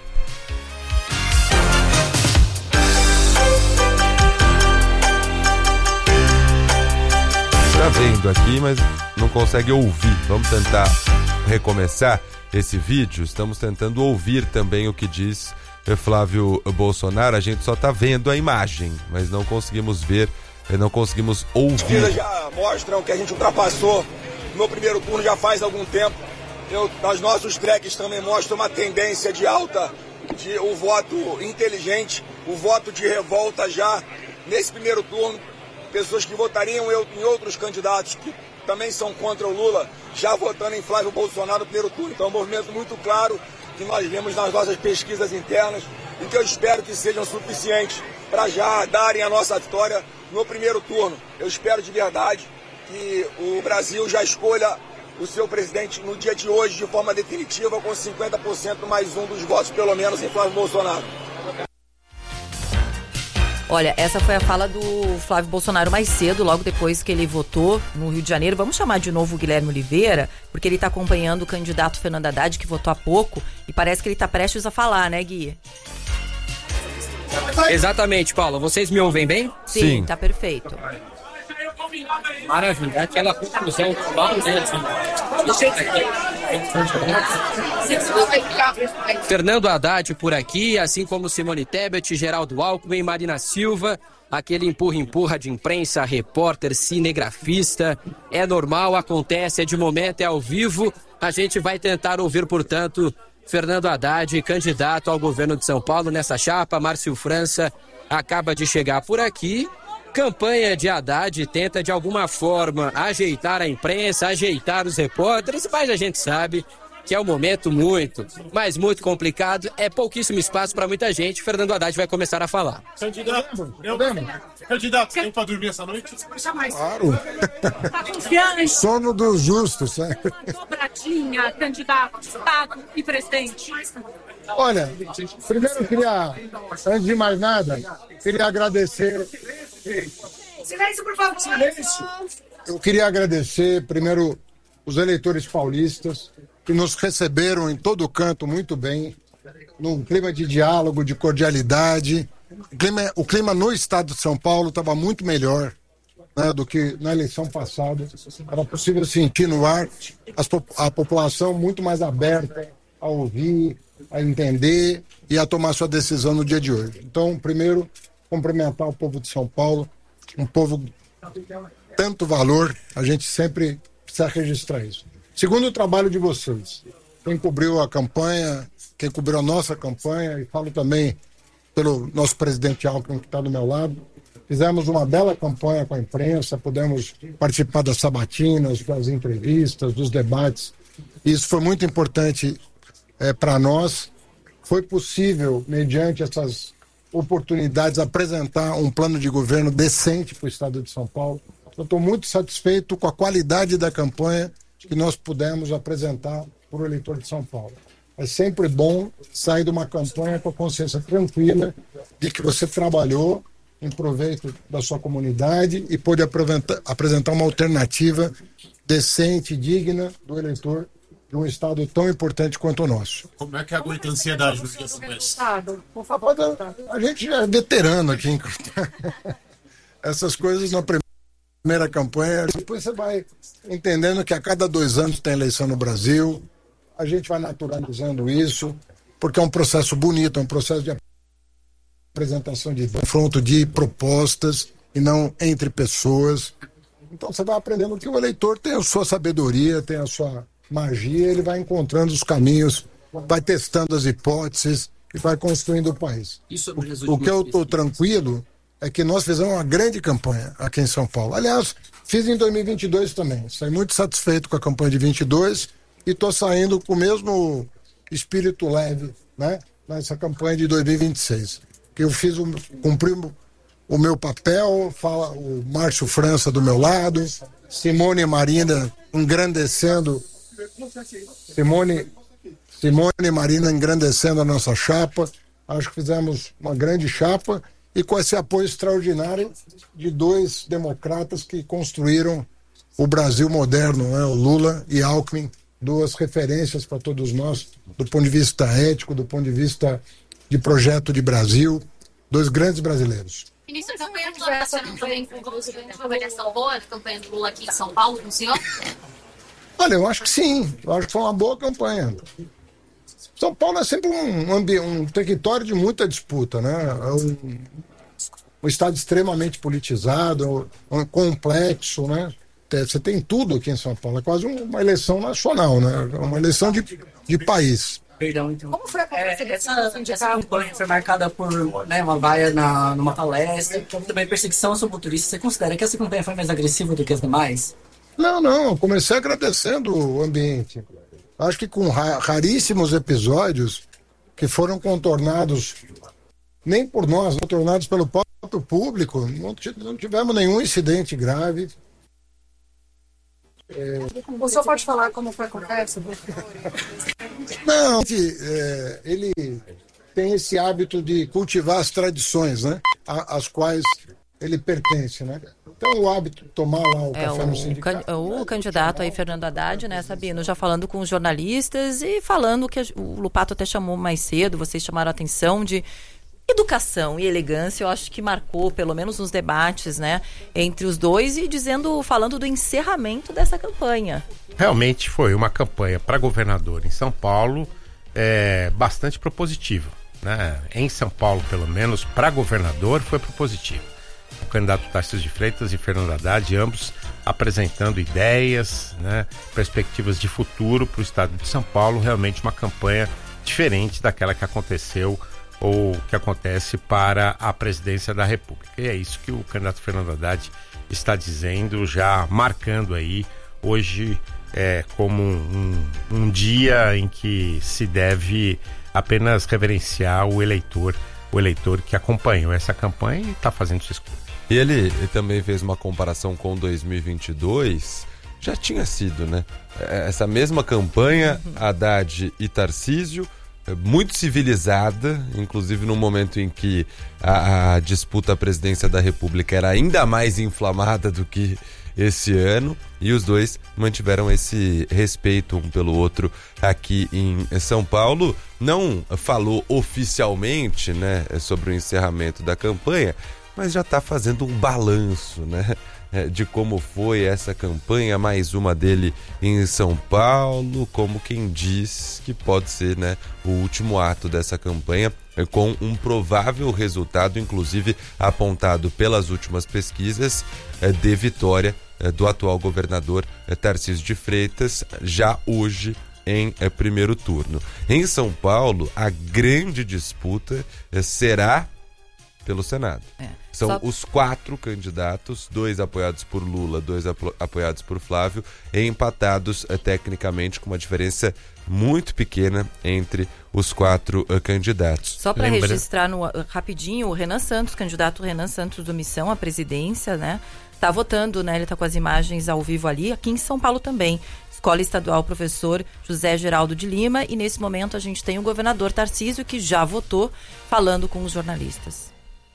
Tá vendo aqui, mas não consegue ouvir. Vamos tentar recomeçar esse vídeo. Estamos tentando ouvir também o que diz Flávio Bolsonaro. A gente só está vendo a imagem, mas não conseguimos ver, não conseguimos ouvir. As pesquisas já mostram que a gente ultrapassou no primeiro turno já faz algum tempo. Eu, os nossos tracks também mostram uma tendência de alta, de o voto inteligente, o voto de revolta já nesse primeiro turno. Pessoas que votariam em outros candidatos que também são contra o Lula, já votando em Flávio Bolsonaro no primeiro turno. Então é um movimento muito claro que nós vemos nas nossas pesquisas internas e que eu espero que sejam suficientes para já darem a nossa vitória no primeiro turno. Eu espero de verdade que o Brasil já escolha o seu presidente no dia de hoje de forma definitiva, com cinquenta por cento mais um dos votos, pelo menos, em Flávio Bolsonaro. Olha, essa foi a fala do Flávio Bolsonaro mais cedo, logo depois que ele votou no Rio de Janeiro. Vamos chamar de novo o Guilherme Oliveira, porque ele está acompanhando o candidato Fernando Haddad, que votou há pouco, e parece que ele está prestes a falar, né, Gui? Exatamente, Paula. Vocês me ouvem bem? Sim, Sim. Tá perfeito. Maravilha, aquela conclusão global, né? Fernando Haddad por aqui, assim como Simone Tebet, Geraldo Alckmin, Marina Silva, aquele empurra-empurra de imprensa, repórter, cinegrafista. É normal, acontece, é de momento, é ao vivo. A gente vai tentar ouvir, portanto, Fernando Haddad, candidato ao governo de São Paulo nessa chapa. Márcio França acaba de chegar por aqui. Campanha de Haddad tenta de alguma forma ajeitar a imprensa, ajeitar os repórteres, mas a gente sabe que é um momento muito, mas muito complicado, é pouquíssimo espaço para muita gente. Fernando Haddad vai começar a falar. Candidato, eu lembro. Candidato, tem para dormir essa noite? Claro. Sono dos justos, né? Dobradinha, candidato, Estado e presidente. Olha, primeiro eu queria, antes de mais nada, queria agradecer. Silêncio, por favor. Silêncio. Eu queria agradecer, primeiro, os eleitores paulistas, que nos receberam em todo canto muito bem, num clima de diálogo, de cordialidade. O clima, o clima no estado de São Paulo estava muito melhor, né, do que na eleição passada. Era possível sentir no ar as, a população muito mais aberta a ouvir, a entender e a tomar sua decisão no dia de hoje. Então, primeiro, cumprimentar o povo de São Paulo, um povo de tanto valor, a gente sempre precisa registrar isso. Segundo, o trabalho de vocês, quem cobriu a campanha, quem cobriu a nossa campanha, e falo também pelo nosso presidente Alckmin, que está do meu lado. Fizemos uma bela campanha com a imprensa, pudemos participar das sabatinas, das entrevistas, dos debates. Isso foi muito importante é, para nós. Foi possível, mediante essas oportunidades, apresentar um plano de governo decente para o estado de São Paulo. Eu estou muito satisfeito com a qualidade da campanha que nós pudemos apresentar para o eleitor de São Paulo. É sempre bom sair de uma campanha com a consciência tranquila de que você trabalhou em proveito da sua comunidade e pôde apresentar uma alternativa decente, digna do eleitor de um estado tão importante quanto o nosso. Como é que aguenta a ansiedade nos dias como esse? A gente já é veterano aqui em essas coisas na primeira campanha, depois você vai entendendo que a cada dois anos tem eleição no Brasil, a gente vai naturalizando isso, porque é um processo bonito, é um processo de apresentação de confronto de propostas e não entre pessoas. Então você vai aprendendo que o eleitor tem a sua sabedoria, tem a sua magia, ele vai encontrando os caminhos, vai testando as hipóteses e vai construindo o país. O, o que eu estou tranquilo é que nós fizemos uma grande campanha aqui em São Paulo. Aliás, fiz em dois mil e vinte e dois também. Saí muito satisfeito com a campanha de vinte e dois e estou saindo com o mesmo espírito leve, né, nessa campanha de dois mil e vinte e seis. Que eu fiz, o, cumpri o meu papel, fala o Márcio França do meu lado, Simone e Marina engrandecendo, Simone, Simone e Marina engrandecendo a nossa chapa. Acho que fizemos uma grande chapa e com esse apoio extraordinário de dois democratas que construíram o Brasil moderno, né? O Lula e Alckmin, duas referências para todos nós, do ponto de vista ético, do ponto de vista de projeto de Brasil, dois grandes brasileiros. Ministro, a campanha do Lula está sendo bem, com uma avaliação boa da campanha do Lula aqui em São Paulo, com o senhor? Olha, eu acho que sim. Eu acho que foi uma boa campanha. São Paulo é sempre um, ambi- um território de muita disputa, né? É um, um estado extremamente politizado, um, complexo, né? Você tem tudo aqui em São Paulo. É quase uma eleição nacional, né? É uma eleição de, de país. Perdão, então. Como foi a é, essa, essa campanha foi marcada por, né, uma vaia na, numa palestra, também perseguição sobre motoristas. Você considera que essa campanha foi mais agressiva do que as demais? Não, não. Eu comecei agradecendo o ambiente. Acho que com ra- raríssimos episódios que foram contornados, nem por nós, contornados pelo próprio público, não, t- não tivemos nenhum incidente grave. É... O senhor pode falar como foi a conversa? Não, é, ele tem esse hábito de cultivar as tradições, né? A- às quais ele pertence, né? Então o hábito de tomar lá o É, café no o, sindicato. can- o candidato aí, Fernando Haddad, né, Sabino, já falando com os jornalistas e falando que a- o Lupato até chamou mais cedo, vocês chamaram a atenção de educação e elegância, eu acho que marcou, pelo menos nos debates, né, entre os dois e dizendo, falando do encerramento dessa campanha. Realmente foi uma campanha para governador em São Paulo é, bastante propositiva, né? Em São Paulo, pelo menos, para governador foi propositivo. O candidato Tarcísio de Freitas e Fernando Haddad, ambos apresentando ideias, né, perspectivas de futuro para o estado de São Paulo, realmente uma campanha diferente daquela que aconteceu ou que acontece para a presidência da República. E é isso que o candidato Fernando Haddad está dizendo, já marcando aí hoje é, como um, um, um dia em que se deve apenas reverenciar o eleitor, o eleitor que acompanhou essa campanha e está fazendo sua escolha. E ele também fez uma comparação com dois mil e vinte e dois, já tinha sido, né? Essa mesma campanha, Haddad e Tarcísio, muito civilizada, inclusive no momento em que a, a disputa à presidência da República era ainda mais inflamada do que esse ano, e os dois mantiveram esse respeito um pelo outro aqui em São Paulo. Não falou oficialmente, né, sobre o encerramento da campanha, mas já está fazendo um balanço, né, de como foi essa campanha, mais uma dele em São Paulo, como quem diz que pode ser, né, o último ato dessa campanha, com um provável resultado, inclusive apontado pelas últimas pesquisas, de vitória do atual governador Tarcísio de Freitas, já hoje em primeiro turno. Em São Paulo, a grande disputa será pelo Senado. É. São Só... os quatro candidatos, dois apoiados por Lula, dois apo- apoiados por Flávio, empatados uh, tecnicamente, com uma diferença muito pequena entre os quatro uh, candidatos. Só para Lembra... registrar no, uh, rapidinho, o Renan Santos, candidato Renan Santos do Missão à presidência, né? Tá votando, né? Ele tá com as imagens ao vivo ali, aqui em São Paulo também. Escola Estadual Professor José Geraldo de Lima, e nesse momento a gente tem o governador Tarcísio, que já votou, falando com os jornalistas.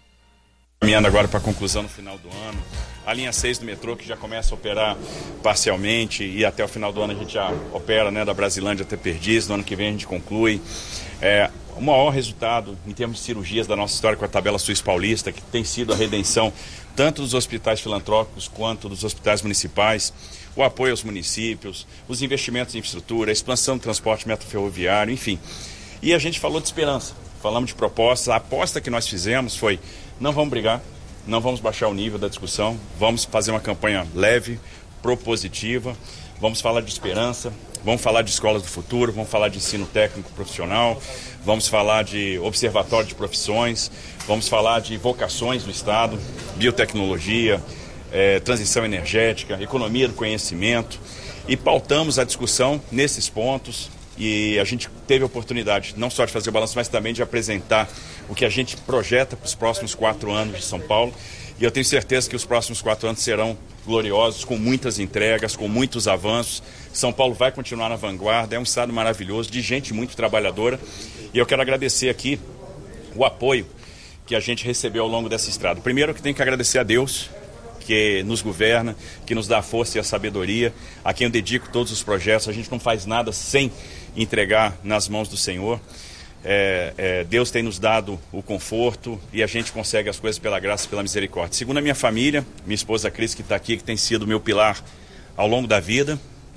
Caminhando agora para a conclusão no final do ano, a linha seis do metrô que já começa a operar parcialmente, e até o final do ano a gente já opera, né, da Brasilândia até Perdiz, no ano que vem a gente conclui. É, o maior resultado em termos de cirurgias da nossa história com a tabela Suíça Paulista, que tem sido a redenção tanto dos hospitais filantrópicos quanto dos hospitais municipais, o apoio aos municípios, os investimentos em infraestrutura, a expansão do transporte metroferroviário, enfim. E a gente falou de esperança, falamos de propostas. A aposta que nós fizemos foi: não vamos brigar, não vamos baixar o nível da discussão, vamos fazer uma campanha leve, propositiva, vamos falar de esperança, vamos falar de escolas do futuro, vamos falar de ensino técnico profissional, vamos falar de observatório de profissões, vamos falar de vocações do Estado, biotecnologia, eh, transição energética, economia do conhecimento, e pautamos a discussão nesses pontos. E a gente teve a oportunidade não só de fazer o balanço, mas também de apresentar o que a gente projeta para os próximos quatro anos de São Paulo. E eu tenho certeza que os próximos quatro anos serão gloriosos, com muitas entregas, com muitos avanços. São Paulo vai continuar na vanguarda, é um estado maravilhoso, de gente muito trabalhadora. E eu quero agradecer aqui o apoio que a gente recebeu ao longo dessa estrada. Primeiro, que tenho que agradecer a Deus, que nos governa, que nos dá a força e a sabedoria, a quem eu dedico todos os projetos. A gente não faz nada sem entregar nas mãos do Senhor. É, é, Deus tem nos dado o conforto e a gente consegue as coisas pela graça e pela misericórdia. Segundo a minha família, minha esposa Cris, que está aqui, que tem sido meu pilar ao longo da vida,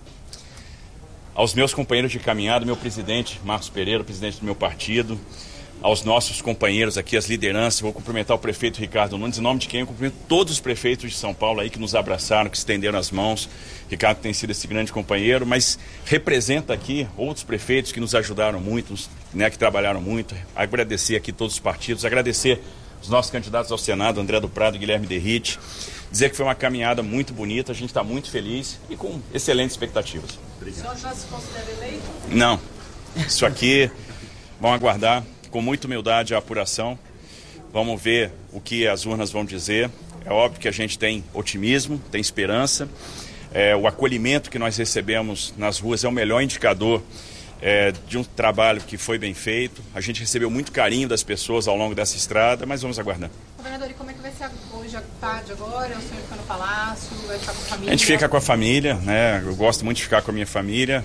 aos meus companheiros de caminhada, meu presidente Marcos Pereira, presidente do meu partido, aos nossos companheiros aqui, as lideranças, vou cumprimentar o prefeito Ricardo Nunes, em nome de quem eu cumprimento todos os prefeitos de São Paulo aí que nos abraçaram, que estenderam as mãos. Ricardo tem sido esse grande companheiro, mas representa aqui outros prefeitos que nos ajudaram muito, né, que trabalharam muito. Agradecer aqui todos os partidos, agradecer os nossos candidatos ao Senado, André do Prado e Guilherme Derrite, dizer que foi uma caminhada muito bonita, a gente está muito feliz e com excelentes expectativas. Obrigado. O senhor já se considera eleito? Não, isso aqui, vamos aguardar com muita humildade a apuração, vamos ver o que as urnas vão dizer. É óbvio que a gente tem otimismo, tem esperança, é, o acolhimento que nós recebemos nas ruas é o melhor indicador é, de um trabalho que foi bem feito. A gente recebeu muito carinho das pessoas ao longo dessa estrada, mas vamos aguardar. Governador, e como é que vai ser hoje à tarde agora? O senhor fica no palácio, vai ficar com a família? A gente fica com a família, né? Eu gosto muito de ficar com a minha família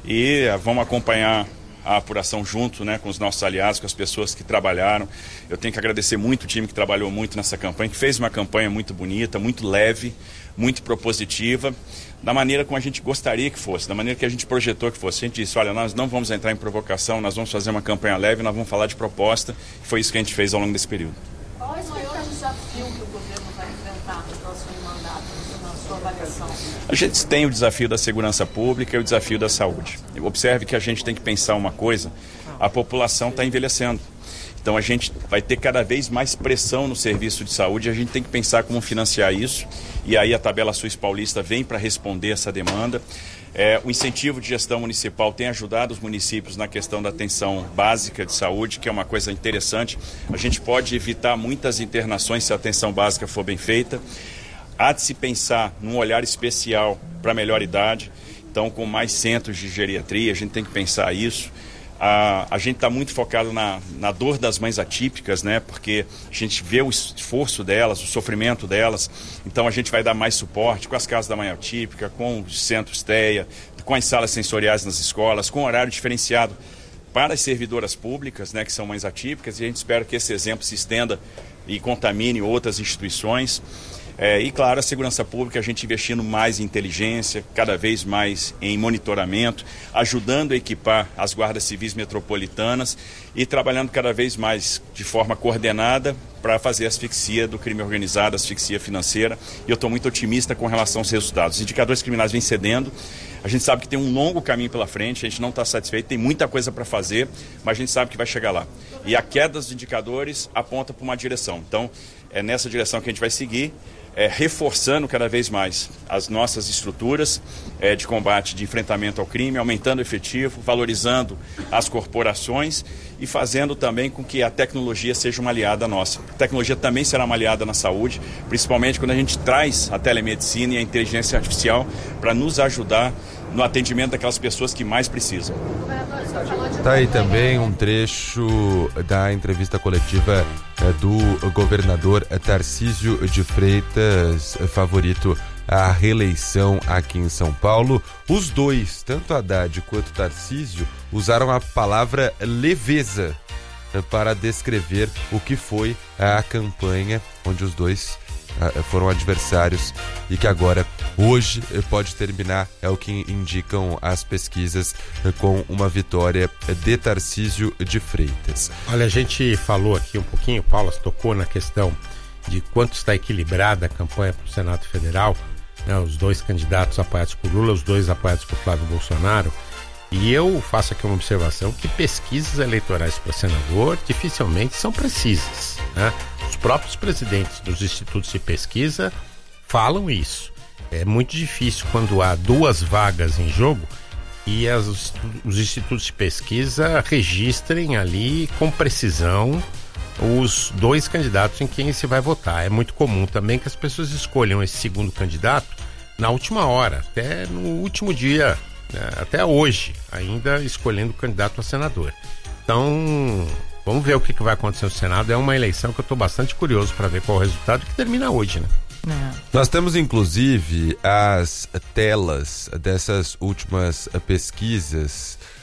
e vamos acompanhar a apuração junto, né, com os nossos aliados, com as pessoas que trabalharam. Eu tenho que agradecer muito o time que trabalhou muito nessa campanha, que fez uma campanha muito bonita, muito leve, muito propositiva, da maneira como a gente gostaria que fosse, da maneira que a gente projetou que fosse. A gente disse, olha, nós não vamos entrar em provocação, nós vamos fazer uma campanha leve, nós vamos falar de proposta. Foi isso que a gente fez ao longo desse período. Qual é o maior desafio que o governo vai enfrentar no próximo mandato, na sua avaliação? A gente tem o desafio da segurança pública e o desafio da saúde. Observe que a gente tem que pensar uma coisa, a população está envelhecendo. Então a gente vai ter cada vez mais pressão no serviço de saúde, a gente tem que pensar como financiar isso, e aí a tabela Suíça Paulista vem para responder essa demanda. É, o incentivo de gestão municipal tem ajudado os municípios na questão da atenção básica de saúde, que é uma coisa interessante. A gente pode evitar muitas internações se a atenção básica for bem feita. Há de se pensar num olhar especial para a melhor idade, então com mais centros de geriatria, a gente tem que pensar isso. A, a gente está muito focado na, na dor das mães atípicas, né? Porque a gente vê o esforço delas, o sofrimento delas, então a gente vai dar mais suporte com as casas da mãe atípica, com os centros T E A, com as salas sensoriais nas escolas, com horário diferenciado para as servidoras públicas, né, que são mães atípicas, e a gente espera que esse exemplo se estenda e contamine outras instituições. É, e, claro, a segurança pública, a gente investindo mais em inteligência, cada vez mais em monitoramento, ajudando a equipar as guardas civis metropolitanas e trabalhando cada vez mais de forma coordenada para fazer a asfixia do crime organizado, a asfixia financeira. E eu estou muito otimista com relação aos resultados. Os indicadores criminais vêm cedendo, a gente sabe que tem um longo caminho pela frente, a gente não está satisfeito, tem muita coisa para fazer, mas a gente sabe que vai chegar lá. E a queda dos indicadores aponta para uma direção. Então, é nessa direção que a gente vai seguir. É, reforçando cada vez mais as nossas estruturas é, de combate, de enfrentamento ao crime, aumentando o efetivo, valorizando as corporações e fazendo também com que a tecnologia seja uma aliada nossa. A tecnologia também será uma aliada na saúde, principalmente quando a gente traz a telemedicina e a inteligência artificial para nos ajudar no atendimento daquelas pessoas que mais precisam. Tá aí também um trecho da entrevista coletiva do governador Tarcísio de Freitas, favorito à reeleição aqui em São Paulo. Os dois, tanto Haddad quanto Tarcísio, usaram a palavra leveza para descrever o que foi a campanha onde os dois foram adversários e que agora, hoje, pode terminar, é o que indicam as pesquisas, com uma vitória de Tarcísio de Freitas. Olha, a gente falou aqui um pouquinho, Paula tocou na questão de quanto está equilibrada a campanha para o Senado Federal, né, os dois candidatos apoiados por Lula, os dois apoiados por Flávio Bolsonaro, e eu faço aqui uma observação que pesquisas eleitorais para senador dificilmente são precisas, né? Os próprios presidentes dos institutos de pesquisa falam isso. É muito difícil quando há duas vagas em jogo e as, os institutos de pesquisa registrem ali com precisão os dois candidatos em quem se vai votar. É muito comum também que as pessoas escolham esse segundo candidato na última hora, até no último dia, né, até hoje, ainda escolhendo o candidato a senador. Então, vamos ver o que, que vai acontecer no Senado. É uma eleição que eu estou bastante curioso para ver qual é o resultado, que termina hoje, né? É. Nós temos inclusive as telas dessas últimas pesquisas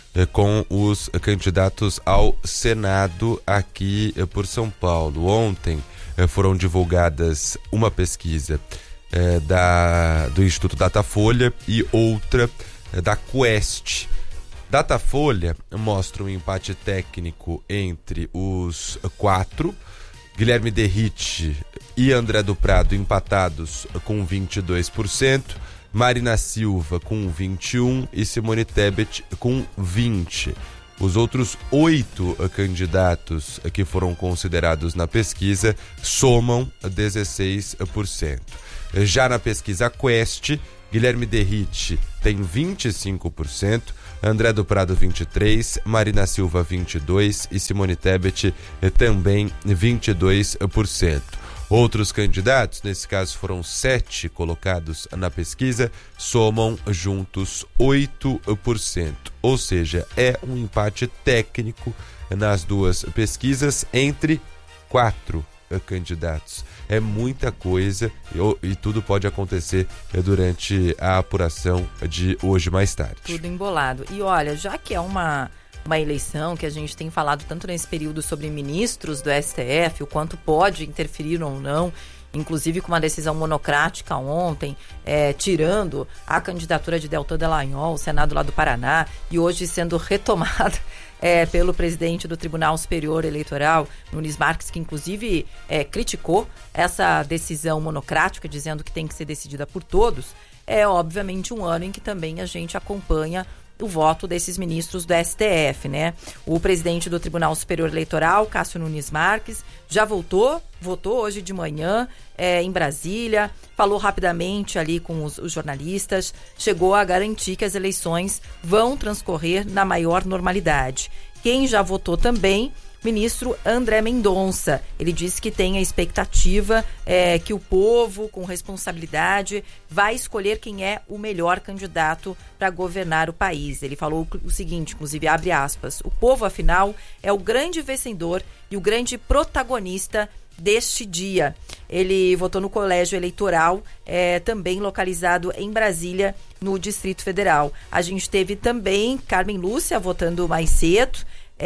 com os candidatos ao Senado aqui por São Paulo. Ontem foram divulgadas uma pesquisa eh, da, do Instituto Datafolha e outra eh, da Quest. Datafolha mostra um empate técnico entre os quatro, Guilherme Derrite e André do Prado empatados com vinte e dois por cento, Marina Silva com vinte e um por cento e Simone Tebet com vinte por cento. Os outros oito candidatos que foram considerados na pesquisa somam dezesseis por cento. Já na pesquisa Quest, Guilherme Derrite tem vinte e cinco por cento, André do Prado vinte e três por cento, Marina Silva vinte e dois por cento e Simone Tebet também vinte e dois por cento. Outros candidatos, nesse caso foram sete colocados na pesquisa, somam juntos oito por cento. Ou seja, é um empate técnico nas duas pesquisas entre quatro candidatos. É muita coisa e, e tudo pode acontecer durante a apuração de hoje mais tarde. Tudo embolado. E olha, já que é uma... uma eleição que a gente tem falado tanto nesse período sobre ministros do S T F, o quanto pode interferir ou não, inclusive com uma decisão monocrática ontem, é, tirando a candidatura de Deltan Dallagnol, o Senado lá do Paraná, e hoje sendo retomada é, pelo presidente do Tribunal Superior Eleitoral, Nunes Marques, que inclusive é, criticou essa decisão monocrática, dizendo que tem que ser decidida por todos. É obviamente um ano em que também a gente acompanha o voto desses ministros do S T F, né? O presidente do Tribunal Superior Eleitoral, Cássio Nunes Marques, já voltou, votou hoje de manhã é, em Brasília, falou rapidamente ali com os, os jornalistas, chegou a garantir que as eleições vão transcorrer na maior normalidade. Quem já votou também, ministro André Mendonça. Ele disse que tem a expectativa é, que o povo, com responsabilidade, vai escolher quem é o melhor candidato para governar o país. Ele falou o seguinte, inclusive, abre aspas, o povo, afinal, é o grande vencedor e o grande protagonista deste dia. Ele votou no colégio eleitoral, é, também localizado em Brasília, no Distrito Federal. A gente teve também Carmen Lúcia votando mais cedo,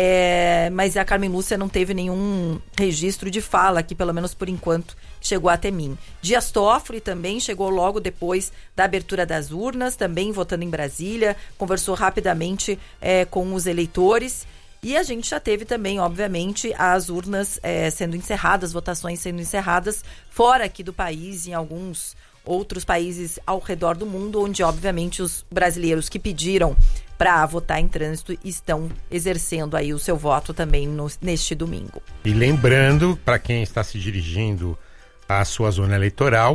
É, mas a Carmen Lúcia não teve nenhum registro de fala aqui, pelo menos por enquanto, chegou até mim. Dias Toffoli também chegou logo depois da abertura das urnas, também votando em Brasília, conversou rapidamente é, com os eleitores. E a gente já teve também, obviamente, as urnas é, sendo encerradas, votações sendo encerradas fora aqui do país, em alguns outros países ao redor do mundo, onde, obviamente, os brasileiros que pediram para votar em trânsito estão exercendo aí o seu voto também no, neste domingo. E lembrando, para quem está se dirigindo à sua zona eleitoral,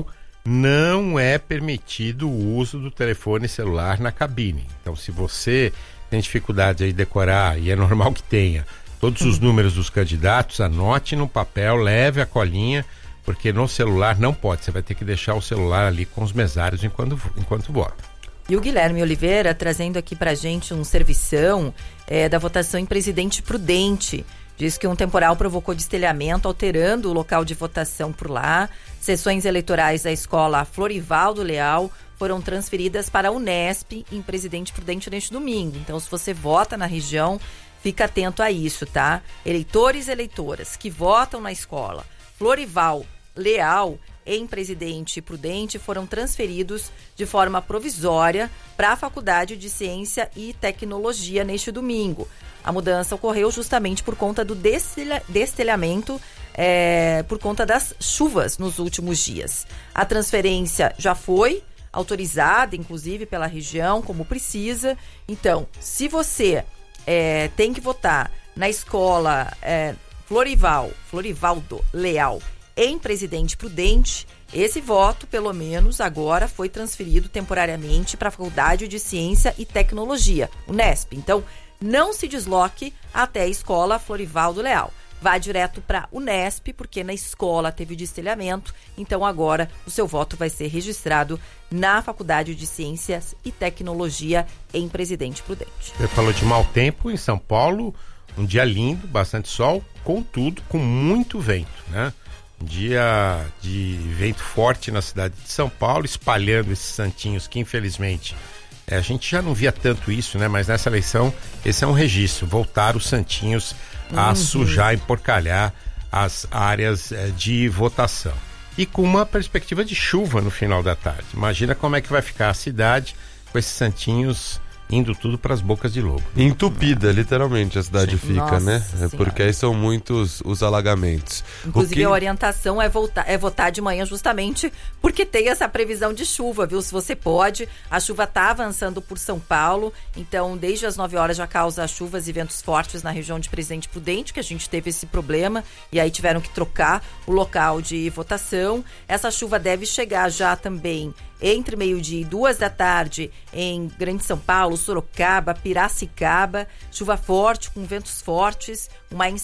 não é permitido o uso do telefone celular na cabine. Então, se você tem dificuldade aí de decorar, e é normal que tenha, todos os números dos candidatos, anote no papel, leve a colinha, porque no celular não pode. Você vai ter que deixar o celular ali com os mesários enquanto, enquanto vota. E o Guilherme Oliveira trazendo aqui pra gente um servição é, da votação em Presidente Prudente. Diz que um temporal provocou destelhamento, alterando o local de votação por lá. Sessões eleitorais da escola Florivaldo Leal foram transferidas para a Unesp em Presidente Prudente neste domingo. Então, se você vota na região, fica atento a isso, tá? Eleitores e eleitoras que votam na escola Florival Leal em Presidente Prudente foram transferidos de forma provisória para a Faculdade de Ciência e Tecnologia neste domingo. A mudança ocorreu justamente por conta do destelha, destelhamento, é, por conta das chuvas nos últimos dias. A transferência já foi autorizada, inclusive, pela região, como precisa. Então, se você é, tem que votar na escola é, Florival, Florivaldo Leal, em Presidente Prudente, esse voto, pelo menos agora, foi transferido temporariamente para a Faculdade de Ciência e Tecnologia, Unesp. Então, não se desloque até a escola Florivaldo Leal. Vá direto para a Unesp, porque na escola teve destelhamento, então agora o seu voto vai ser registrado na Faculdade de Ciências e Tecnologia em Presidente Prudente. Você falou de mau tempo em São Paulo, um dia lindo, bastante sol, contudo, com muito vento, né? Um dia de vento forte na cidade de São Paulo, espalhando esses santinhos que infelizmente É, a gente já não via tanto isso, né? Mas nessa eleição, esse é um registro. Voltar os santinhos a Uhum. sujar, emporcalhar as áreas é, de votação. E com uma perspectiva de chuva no final da tarde. Imagina como é que vai ficar a cidade com esses santinhos indo tudo para as bocas de lobo. Entupida, literalmente, a cidade Sim. fica, Nossa né? Senhora. Porque aí são muitos os alagamentos. Inclusive, O que... a orientação é, voltar, é votar de manhã justamente porque tem essa previsão de chuva, viu? Se você pode, a chuva está avançando por São Paulo, então desde as nove horas já causa chuvas e ventos fortes na região de Presidente Prudente, que a gente teve esse problema, e aí tiveram que trocar o local de votação. Essa chuva deve chegar já também entre meio-dia e duas da tarde em Grande São Paulo, Sorocaba, Piracicaba, chuva forte com ventos fortes, uma